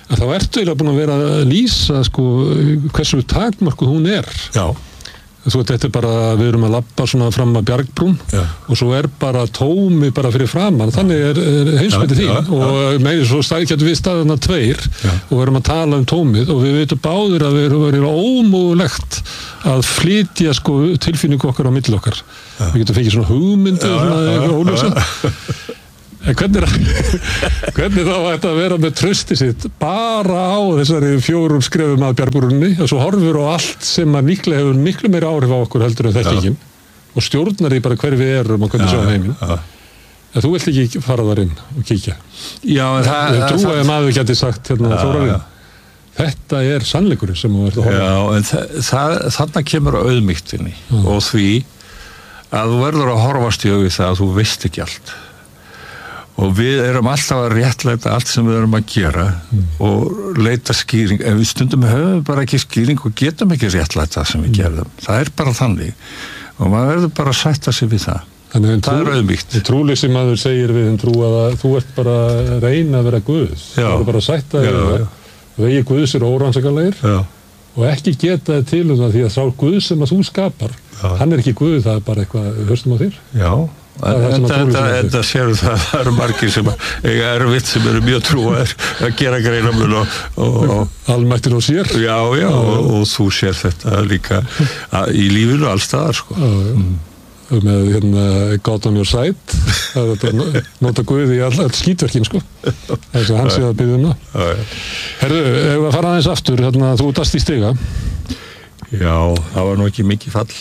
þá ertu eiginlega búin að vera að lýsa sko, hversu takmarkuð hún er. Já. Þú veit, þetta er bara, við erum að labba svona fram að Bjargbrún Já. og svo er bara tómi bara fyrir framan, þannig er, er heimsmyndi þín já, og já. Með svo stað, getur við staðina tveir já. Og við erum að tala um tómið og við veitum báðir að við erum verið ómögulegt að flytja sko tilfinningu okkar á milli okkar. Já. Við getum fengið svona hugmyndu svona óljósa. En hvernig, hvernig þá ætti að vera með trausti sitt bara á þessari fjórum skrefum að Bjargbrúnni og svo horfur á allt sem að líklega hefur miklu meira áhrif á okkur heldur en þekkingin og stjórnar í bara hver við erum og hvernig sjáum heiminn. En þú vilt ekki fara þar inn og kíkja. Já, en það... Ég trúi að maður geti sagt hérna Þórarinn, þetta er sannleikurinn sem þú ert að horfa. Já, en það, það, þarna kemur auðmýktinni og því að þú verður að horfast í auðvitað það að þú veist ekki allt. Og við erum alltaf að réttlæta allt sem við erum að gera mm. og leita skýring, en við stundum höfum bara ekki skýring og getum ekki réttlæta það sem við gerðum. Mm. Það er bara þannig og maður verður bara að sætta sig við það. Þannig það trú, er auðmýkt. Trúleysi maður segir við en trú að þú ert bara að reyna að vera Guð. Já. Þú ert bara að sætta þig við það. Vegi Guðs er órannsakanlegir og ekki geta þið til um það því að sá Guð sem að þú skapar, Já. Hann er ekki Guð, það er bara eitthvað, við hörstum á þér. Já. En þetta séu það það eru margir sem eiga erfitt sem eru mjög trúaðir að gera greinamlun og, og, og almættir og sér já, já, og, og þú sér þetta líka að, í lífinu allstaðar sko. Já, já. Mm. Með hérna God on your side að þetta nota Guði í all, all skítverkin sko þess að hann sé að byggja um það. Herðu, ef við að fara aðeins aftur hérna, þú dast í stiga. Já, það var nú ekki mikið fall.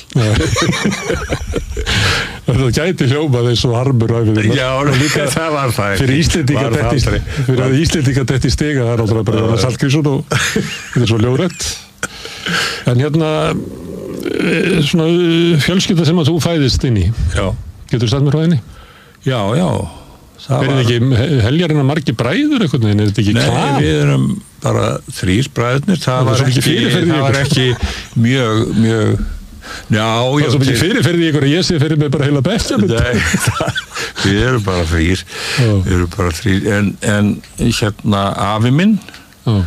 Það gæti hljómað eins og harmur æfið. Já, líka það var það ekki. Fyrir Íslendinga detti, fyrir að Íslendinga detti stiga það er aldrei bara að vera Saltkrísson og þetta er svo ljóðrætt. En hérna svona fjölskylda sem að þú fæðist inn í. Já. Getur þú sagt mér frá henni? Já, já. Það er þetta ekki heljarinn að margir bræður eitthvað, en er þetta ekki klan? Nei, við erum bara þrýr bræðurnir, það, það var ekki, það var ekki mjög, mjög, já, já. Það er svo mikið fyrirferði ykkur að ég sé fyrir mig bara heila bekkja. Nei, það, við erum bara þrýr, við erum bara þrýr, en, en hérna afi minn, uh,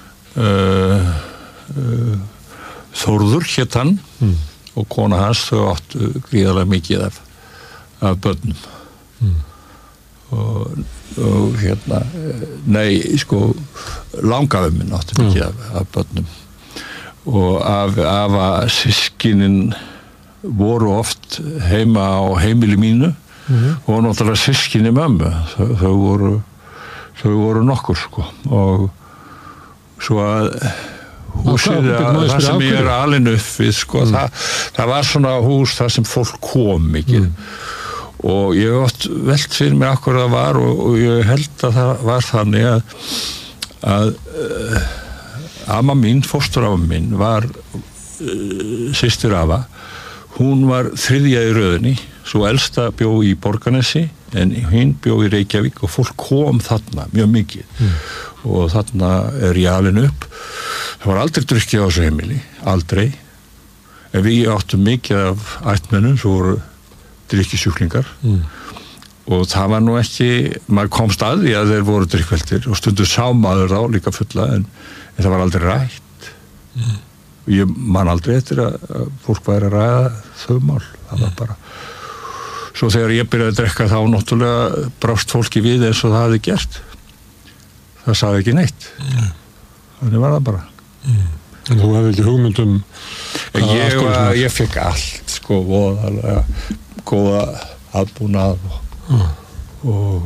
uh, Þórður hét hann mm. og kona hans, þau áttu gríðarlega mikið af, af börnum. Mm. Og, og hérna nei, sko langafi minn átti mikið af, af börnum og af, af að sískinin voru oft heima á heimili mínu mm-hmm. og náttúrulega sískini mömmu þau, þau voru þau voru nokkur sko og svo að húsið að, það sem ég er alinn upp við sko mm. það, það var svona hús það sem fólk kom mikið mm. og ég hef oft velt fyrir mig akkur það var og, og ég held að það var þannig að, að uh, amma mín, fósturafa mín var uh, systir afa, hún var þriðja í röðinni, svo elsta bjó í Borgarnesi en hinn bjó í Reykjavík og fólk kom þarna mjög mikið mm. og þarna er ég alinn upp. Það var aldrei drukkið á þessu heimili, aldrei, en við áttum mikið af ættmennum, svo voru drykkjusjúklingar mm. og það var nú ekki, maður komst að því að þeir voru drykkveldir og stundu sá maður þá líka fulla en, en það var aldrei rætt mm. og ég man aldrei eftir að, að fólk væri að ræða þau mál, það var bara svo þegar ég byrjaði að drekka þá náttúrulega brást fólki við eins og það hafði gert það sagði ekki neitt mm. þannig var það bara mm. En þú hefði ekki hugmyndum ég, var, ég fekk allt sko voðalega góða aðbúnað og, mm. og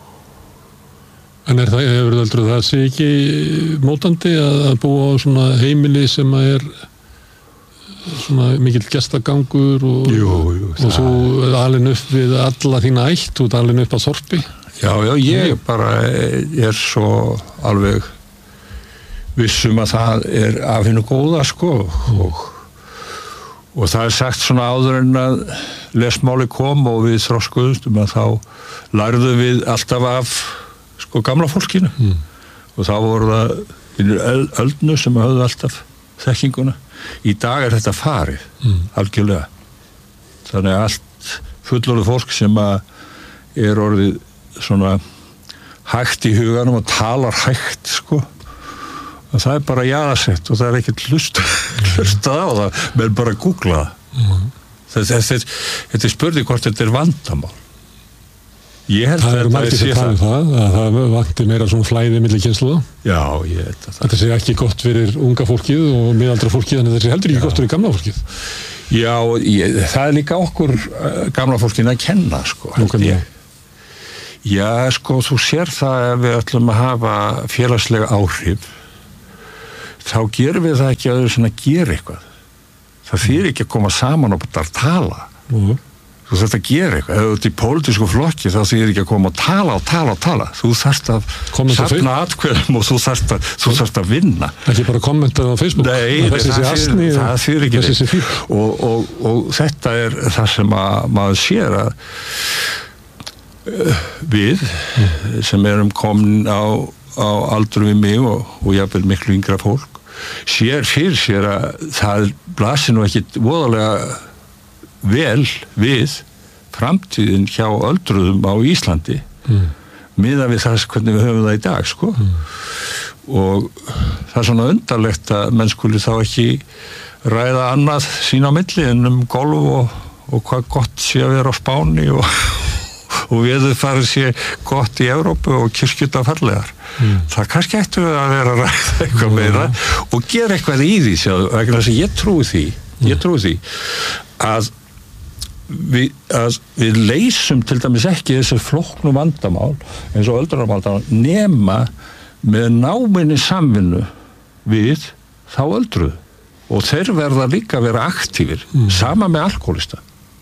En er það, hefur það aldrei það sé ekki mótandi að, að búa á svona heimili sem að er svona mikill gestagangur og, jú, jú, og svo alinn upp við alla þína ætt, þú ert alinn upp á þorpi? Já, já, ég mm. bara er svo alveg vissum að það er af hennu góða sko mm. og, og það er sagt svona áður en að lesmáli kom og við þroskuðumstum að þá lærðum við alltaf af sko gamla fólkinu mm. og þá voru það öldnu sem höfðu alltaf þekkinguna. Í dag er þetta farið mm. algjörlega. Þannig að allt fullorðið fólk sem að er orðið svona hægt í huganum og talar hægt sko það er bara jaðarsett og það er ekkert hlust, hlustað á það, menn bara googla það. Mm. Þetta, þetta, þetta er spurning hvort þetta er vandamál. Ég held það eru margir sem tala um það, að það vanti meira svona flæði milli kynslóða. Já, ég held að það. Þetta sé ekki gott fyrir unga fólkið og miðaldra fólkið, en þetta sé heldur ekki Já. Gott fyrir gamla fólkið. Já, ég, það er líka okkur uh, gamla fólkinu að kenna, sko. Ég, já, sko, þú sér það ef við ætlum að hafa félagslega áhrif, þá gerum við það ekki að þau svona gera eitthvað. Það þýr ekki að koma saman og bara tala. Mm. Þú þarft að gera eitthvað. Ef þú ert í pólitísku flokki þá þýr ekki að koma og tala og tala og tala. Þú þarft að safna atkvæðum og þú þarft að, þú þarft að vinna. Ekki bara kommenta á Facebook. Nei, það, það þýr ekki neitt. Og, og, og þetta er það sem að, maður sér að uh, við mm. sem erum komin á, á aldur við mig og, og jafnvel miklu yngra fólk sér fyrir sér að það blasir nú ekkit voðalega vel við framtíðin hjá öldruðum á Íslandi mm. miðað við það hvernig við höfum það í dag sko mm. og það er svona undarlegt að menn skuli þá ekki ræða annað sín á milli en um golf og, og hvað gott sé að vera á Spáni og og við farið sé gott í Evrópu og kirkjuta fallegar. Mm. Það kannski ættu að vera að ræða eitthvað mm. meira og gera eitthvað í því sjáðu, vegna þess að ég trúi því mm. ég trúi því að við, að við leysum til dæmis ekki þessi flóknu vandamál eins og öldrunarvandamál nema með náminni samvinnu við þá öldruð og þeir verða líka að vera aktífir mm. sama með alkoholista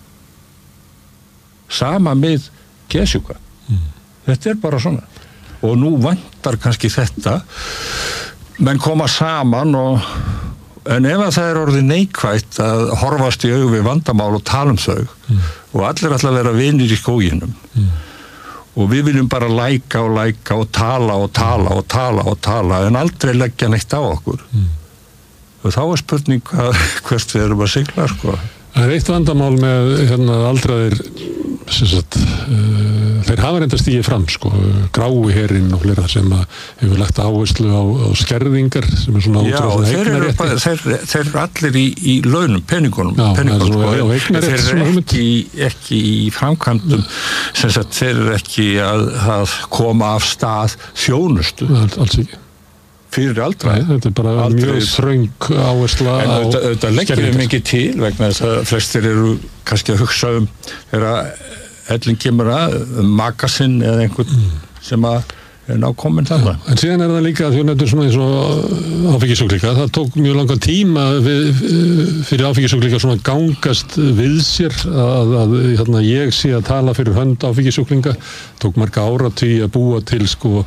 sama með geðsjúka. Mm. Þetta er bara svona. Og nú vantar kannski þetta menn koma saman og en ef að það er orðið neikvætt að horfast í augu við vandamál og tala um þau mm. og allir ætla að vera vinir í skóginum mm. og við viljum bara læka og læka og tala og tala og tala og tala en aldrei leggja neitt á okkur. Mm. Og þá er spurning hvað, hvert við erum að sigla sko. Það er eitt vandamál með hérna aldraðir sem sagt, uh, þeir hafa reynda stigið fram sko, grái herinn og fleira sem hefur lagt áherslu á, á skerðingar sem er svona Já, þeir eru, bara, þeir, þeir eru allir í, í launum, peningunum, Já, peningunum sko, og þeir eru ekki, ekki í framkvæmdum sem sagt, þeir eru ekki að, að koma af stað þjónustu. All, alls ekki. Fyrir aldra. Nei, þetta er bara aldrei mjög þröng áhersla en á auðvitað, auðvitað leggjum við mikið til vegna þess að flestir eru kannski að hugsa um þegar ellin kemur að um makasinn eða einhvern mm. sem að er nákominn þarna. En síðan er það líka að þú nefnir svona eins og áfengissjúklinga. Það tók mjög langan tíma við, fyrir áfengissjúklinga svona gangast við sér að, að hérna, ég sé að tala fyrir hönd áfengissjúklinga. Tók marga áratugi að búa til sko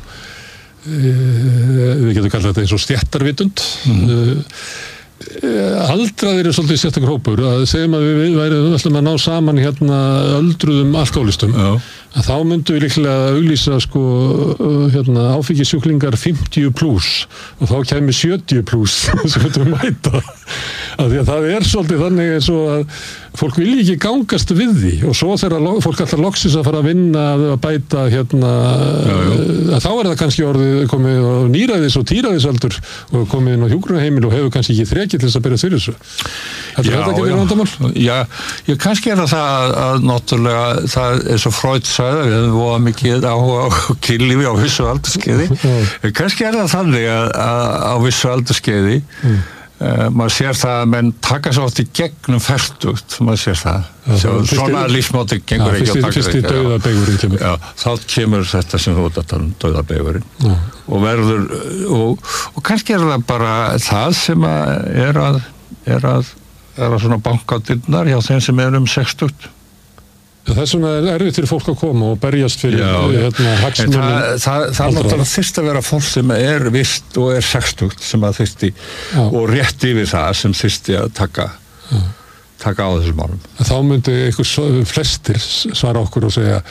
við getum kallað þetta eins og stéttarvitund mm. aldraðir eru svolítið sérstakur hópur að segjum að við værum alltaf að ná saman hérna öldruðum alkoholistum Já. Að þá myndum við líklega að auglýsa sko hérna áfengissjúklingar fimmtíu pluss og þá kæmi sjötíu pluss sem við myndum mæta að því að það er svolítið þannig eins og að fólk vilja ekki gangast við því og svo þegar fólk alltaf loksins að fara að vinna að bæta hérna já, já. Að þá er það kannski orðið komið á nýræðis og týræðisaldur og komið inn á hjúkrunarheimili og hefur kannski ekki þrekið til þess að byrja fyrir þessu. Þetta er þetta ekki verið vandamál? Já, ég kannski er það að, að náttúrulega það er svo Freud sagði við hefum voða mikið áhuga á kynlífi á vissu aldurskeiði kannski er það þannig að, að á vissu aldurskeiði mm. Uh, maður sér það að menn taka svo oft í gegnum fertugt, maður sér það já, Sjá, svona lífsmáti gengur já, ekki fyrsti, að taka fyrsti dauðabeigurinn kemur já, þá kemur þetta sem þú ert að tala um dauðabeigurinn og verður og, og kannski er það bara það sem að er að er að, er að svona banka á dyrnar hjá þeim sem er um sextugt Þess vegna er erfitt fyrir fólk að koma og berjast fyrir hérna, hagsmunum. Það, það, það náttúrulega þyrst að vera fólk sem er vist og er sextugt sem að þyrsti og rétt yfir það sem þyrsti að taka, taka á þessum málum. Þá myndi einhver flestir svara okkur og segja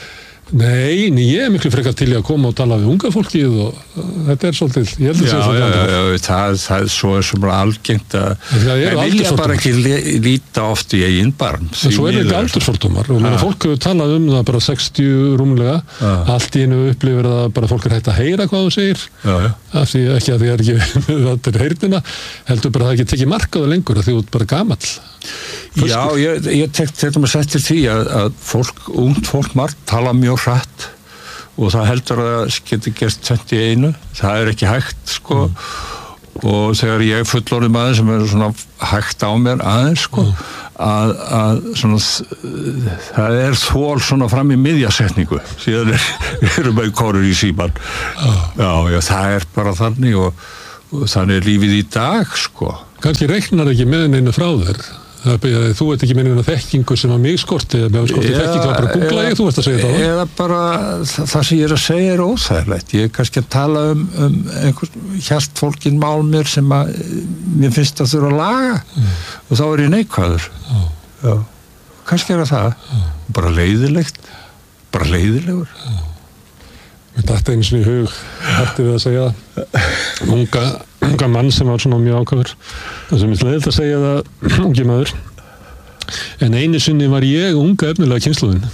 Nei, nei, ég er miklu frekar til í að koma og tala við unga fólkið og uh, þetta er svolítið, ég held að Já, já, já, það, það er svo sem er algengt að það vilja bara ekki líta oft í eigin barm. En svo er þetta aldursfordómar og meina fólk hefur talað um það bara sextíu rúmlega, ah. allt í einu upplifir það bara fólk er hægt að heyra hvað þú segir, já, já. Af því ekki að því er ekki þetta er heyrnina, heldur bara að það ekki tekið markaðu lengur að því þú ert bara gamall. Föskur. Já, ég, ég tek þetta með settir því að, að fólk, ungt fólk margt tala mjög hratt og það heldur að það geti gert tvennt í einu, það er ekki hægt sko mm. og þegar ég er fullorðið maður sem er svona hægt á mér aðeins sko mm. að, að svona það er þól svona fram í miðjasetningu síðan er, erum við kórur í síman oh. já, já, það er bara þannig og, og þannig er lífið í dag sko. Kannski reiknar ekki með einu frá þér. Þú ert ekki með einu þekkingu sem að mig skorti eða með skorti þekkingu, þá bara googla ég, þú ert að segja það. Eða bara það, það sem ég er að segja er óþægilegt. Ég er kannski að tala um, um einhvern hjartfólkin mál mér sem að mér finnst að þurfa að laga mm. og þá er ég neikvæður. Oh. Já, kannski er það oh. bara leiðilegt, bara leiðilegur. Oh. Mér datt einu sinni í hug, hætti við að segja það, unga, unga mann sem var svona mjög ákafur, það sem ég leiðilegt að segja það, ungi maður, en einu sinni var ég unga efnilega kynslóðin.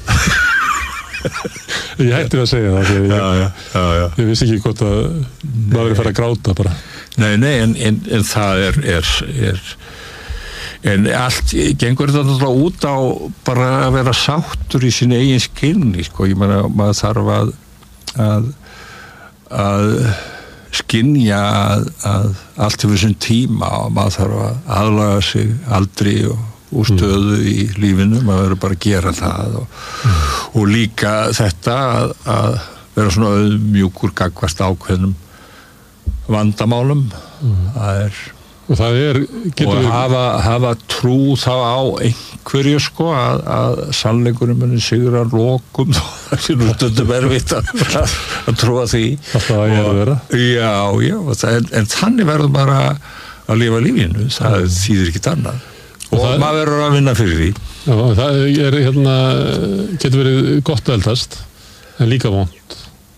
Ég hætti við að segja það, ég, já, já, já, já. ég vissi ekki hvort að maður er að fara að gráta bara. Nei, nei, en, en, en það er, er, er en allt gengur þetta náttúrulega út á bara að vera sáttur í sín eigin skilni, sko, ég meina, maður þarf að að að skynja að, að allt hefur sinn tíma og maður þarf að aðlaga sig aldri og, og stöðu mm. í lífinu, maður verður bara að gera það og, mm. og líka þetta að, að vera svona auðmjúkur gagnvart ákveðnum vandamálum mm. það er og það er og við... hafa, hafa trú þá á einhverju sko að, að sannleikurinn muni sigra lokum það sé nú stundum erfitt að, að, að trúa því það er að vera já, já, en, en þannig verður bara að lifa lífinu, það mm. þýðir ekkert annað og, og það... maður verður að vinna fyrir því já, það er hérna getur verið gott að eldast en líka vont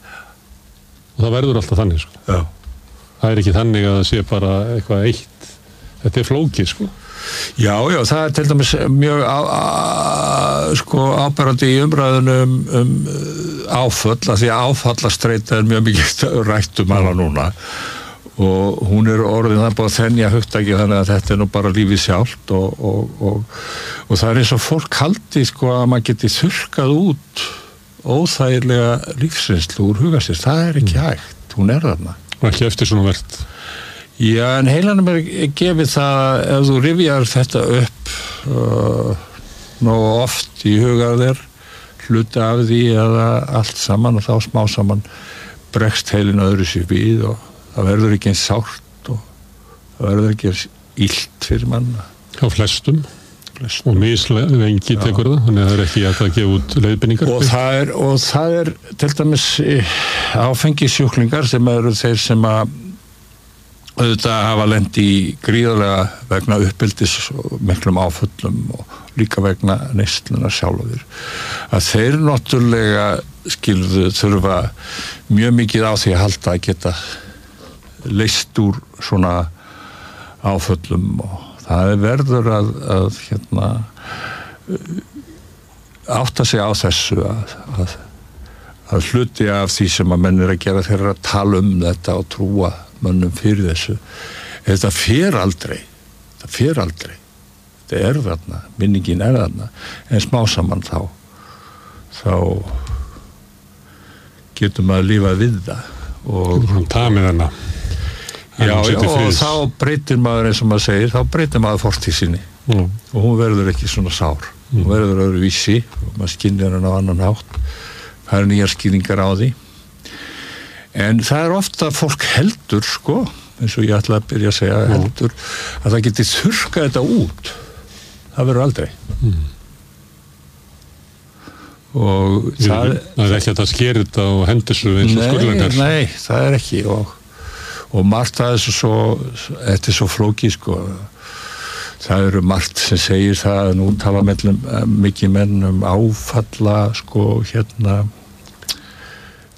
og það verður alltaf þannig sko já. Það er ekki þannig að það sé bara eitthvað eitt þetta er flókið sko Já, já, það er til dæmis mjög á, á, sko áberandi í umræðunum um, um áföll, af því að áfallastreita er mjög mikið rætt um hana núna og hún er orðin það búið að þenja hugtaki þannig að þetta er nú bara lífið sjálft og, og, og, og það er eins og fólk haldi sko að maður geti þurrkað út óþægilega lífsreynslu úr huga sér, það er ekki hægt, hún er þarna og ekki eftir svona verð Já, en heilanum er gefið það ef þú rifjar þetta upp uh, nógu oft í hugar þér hluti af því eða allt saman og þá smá saman bregst heilin öðru sér við og það verður ekki eins sárt og það verður ekki eins illt fyrir mann á flestum, flestum. Og mislengi tekur það, þannig að það er ekki að það gefa út leiðbeiningar og það er, og það er til dæmis áfengissjúklingar sem eru þeir sem að auðvitað hafa lent í gríðarlega vegna uppeldis og miklum áföllum og líka vegna neyslunar sjálfur að þeir náttúrulega skilðu þurfa mjög mikið á því að halda að geta leyst úr svona áföllum og það er verður að, að hérna átta sig á þessu að, að, að hluti af því sem að menn er að gera þeir að tala um þetta og trúa mönnum fyrir þessu þetta fer aldrei þetta fer aldrei þetta er þarna, minningin er þarna en smá saman þá þá getur maður lifað við það og það með hana já, já og þá breytir maður eins og maður segir, þá breytir maður fortíð sinni mm. og hún verður ekki svona sár mm. hún verður öðruvísi og maður skynjar hann á annan hátt það er nýjar skýringar á því en það er ofta að fólk heldur sko, eins og ég ætla að byrja að segja heldur, að það geti þurrkað þetta út það verður aldrei mm. og Jú, það, það er ekki að það sker þetta og hendur svo eins og skurðlegar nei, það er ekki og, og margt það er svo, svo þetta er svo flókið sko það eru margt sem segir það að nú tala mellum mikið menn um áfalla sko hérna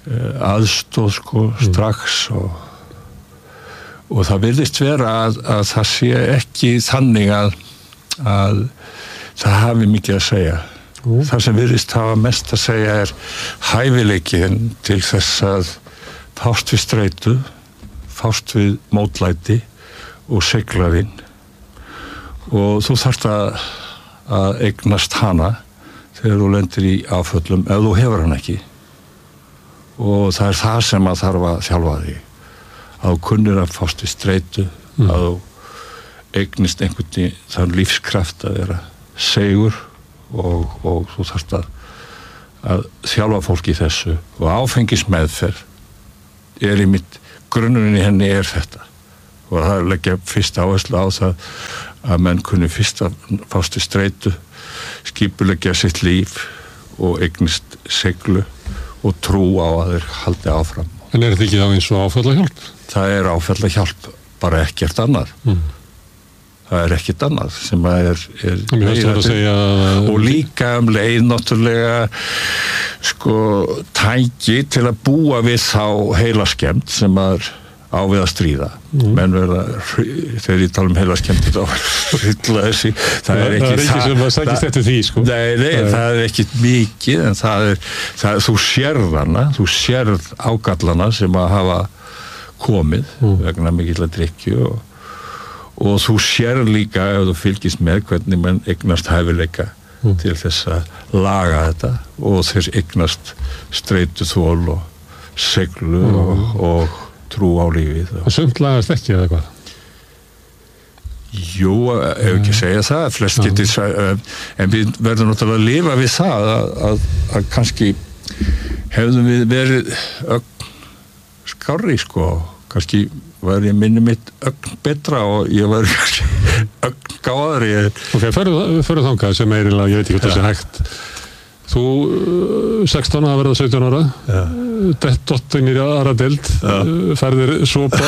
aðstóð sko strax og, og það virðist vera að, að það sé ekki þannig að, að það hafi mikið að segja. Mm. Það sem virðist hafa mest að segja er hæfileikin til þess að fást við streitu, fást við mótlæti og seglarinn og þú þarft að, að eignast hana þegar þú lendir í áföllum ef þú hefur hann ekki og það er það sem að þarf að þjálfa þig að þú kunnir að fást við streitu mm. að þú eignist einhvern þann lífskraft að vera segur og, og þú þarft að, að þjálfa fólk í þessu og áfengismeðferð er í mitt grunnurinn í henni er þetta og það er leggja fyrst áherslu á það að menn kunni fyrst að fást við streitu skipuleggja sitt líf og eignist seglu og trú á að þeir haldi áfram. En er þetta ekki þá eins og áfallahjálp? Það er áfallahjálp, bara ekkert annað. Mm. Það er ekkert annað sem að er, er að segja... og líka um leið náttúrulega sko tæki til að búa við þá heilaskemmt sem að er á við að stríða. Mm. Menn verða, þegar ég tala um heilaskemmt þá hrilla þessi, það er ekki það. Það er ekki sem að sækist eftir því, sko. Nei, nei, það, það er ekki mikið, en það er, það, þú sérð hana, þú sérð ágallana sem að hafa komið mm. vegna mikillar drykkju og og þú sér líka ef þú fylgist með hvernig menn eignast hæfileika mm. til þess að laga þetta og þess eignast streitu þol og seglu mm. og, og trú á lífið. Og sumt lagast ekki eða hvað? Jú, ef ekki segja það, flest getur, en við verðum náttúrulega að lifa við það að, að, að kannski hefðum við verið ögn skárri sko, kannski var ég minni mitt ögn betra og ég var ögn gáðari. Ok, fyrir þangað sem eiginlega, ég veit ekki hvað það sé hægt. Þú, sextán að verða sautján ára, ja. Dottin í aðra deild, ja. Ferðir sopa,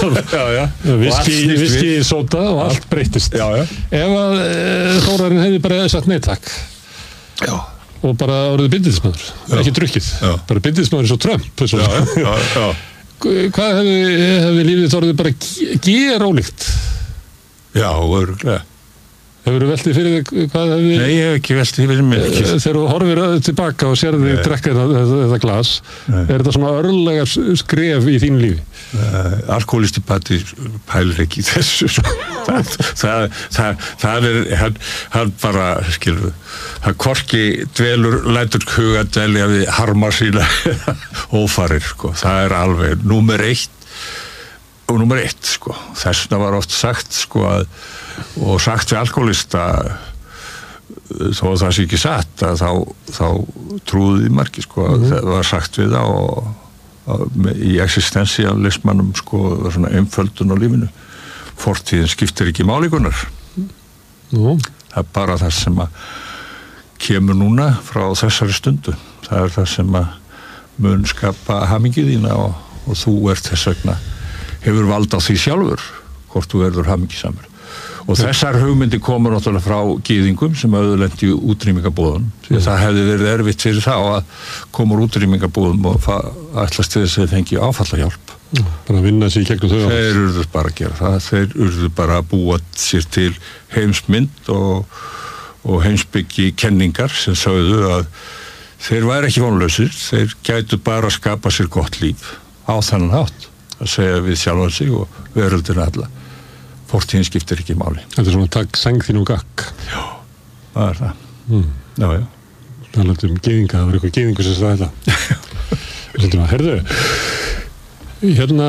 viski í sóta og allt breytist. Já, já. Ef að Þórarinn hefði bara sagt nei takk já. Og bara orðið bindindismæður, ekki drukkið, já. Bara bindindismæður eins og Trump. Já, já, já. Hvað hefði, hefði lífið þorðið bara gera ólíkt? Já, örugglega. Hefurðu veltið fyrir þig hvað hefði... Nei, ég hef ekki veltið fyrir mig. Þegar þú horfir tilbaka og sér þig drekka þetta, þetta glas, Nei. Er þetta svona örlega skref í þínu lífi? Uh, Alkoholisti patti pælir ekki í þessu. það, það, það, það er, hann, hann bara, skilur, hann hvorki dvelur, lætur huga dvelja við harma sína ófarir, sko. Það er alveg númer eitt og númer eitt, sko. Þessna var oft sagt, sko, að og sagt við alkoholista þó að það sé ekki satt að þá, þá trúði margir sko að mm. það var sagt við það og, og í existensialismannum sko það var svona einföldun á lífinu fortíðin skiptir ekki málíkunar mm. það er bara það sem að kemur núna frá þessari stundu það er það sem að mun skapa hamingju þína og, og þú ert þess vegna hefur vald á því sjálfur hvort þú verður hamingjusamur og þessar hugmyndi komur náttúrulega frá gyðingum sem höfðu lent í útrýmingabúðum því að það hefði verið erfitt fyrir þá að koma úr útrýmingabúðum og ætlast til þess að þeir fengi áfallahjálp. Bara að vinna sér í gegnum þau. Þeir urðu bara að gera það. Þeir urðu bara að búa sér til heimsmynd og, og heimsbyggi kenningar sem sögðu að þeir væri ekki vonlausir. Þeir gætu bara að skapa sér gott líf á þennan hátt að segja við sjálfan sig og veröldina alla. Fortíðin skiptir ekki máli. Þetta er svona takk sæng þín og gakk. Já, það er það. Mm. Já, já. Það er um gyðinga, það var eitthvað gyðingu sem sagði þetta. Svolítið maður, herðu, hérna,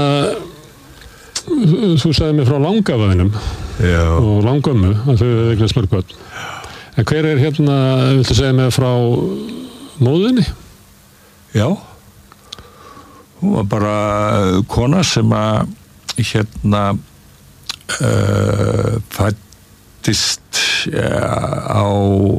þú sagði mér frá langafaðinum og langömmu, að þau hefði eignast mörg börn. En hver er hérna, viltu segja mér frá móðinni? Já, hún var bara kona sem að hérna Uh, fættist uh, á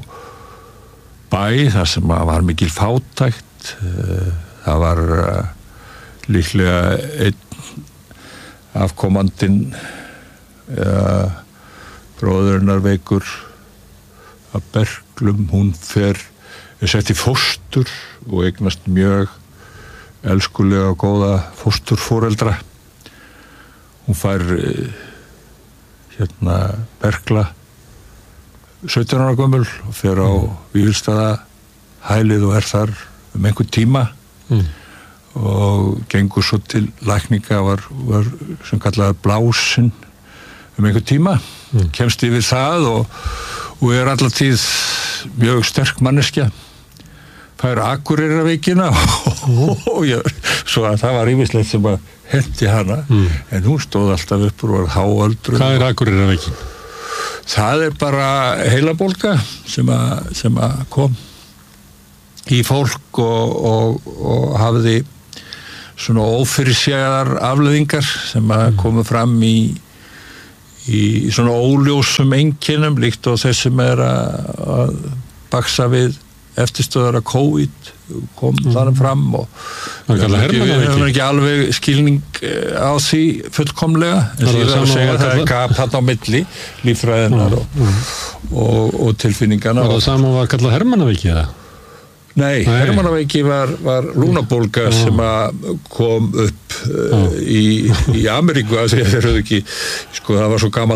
bæ þar sem var mikil fátækt uh, það var uh, líklega einn afkomandinn uh, bróðurinnar veikur að berglum hún fer sett í fóstur og eignast mjög elskulega góða fósturforeldra. Hún fær hérna berkla sautján ára gömul og fer á mm. Vífilsstaða hælið og er þar um einhvern tíma mm. og gengur svo til lækninga var, var sem kallaði blásinn um einhvern tíma mm. kemst yfir það og, og er allar tíð mjög sterk manneskja fær Akureyrarveikina og, og já, svo að það var ýmislegt sem að hendi hana mm. en hún stóð alltaf upp og var háöldruð. Hvað er Akureyrarveikin? Það er bara heilabólga sem að, sem að kom í fólk og, og, og hafði svona ófyrirséðar afleiðingar sem að komu fram í, í svona óljósum einkennum líkt og þessum er að, að baksa við eftirstöðar að COVID kom mm. þannig fram og við höfum ekki alveg skilning á því fullkomlega en því það að segja að það er gap þarna á milli líffræðinar og, mm. og, og tilfinningana. Var það saman var kallað Hermannaveiki eða? Nei, Nei. Hermannaveiki var, var lúnabólga mm. sem að kom upp uh, í, í Ameríku að því að þeir höfðu ekki, sko það var svo gamalt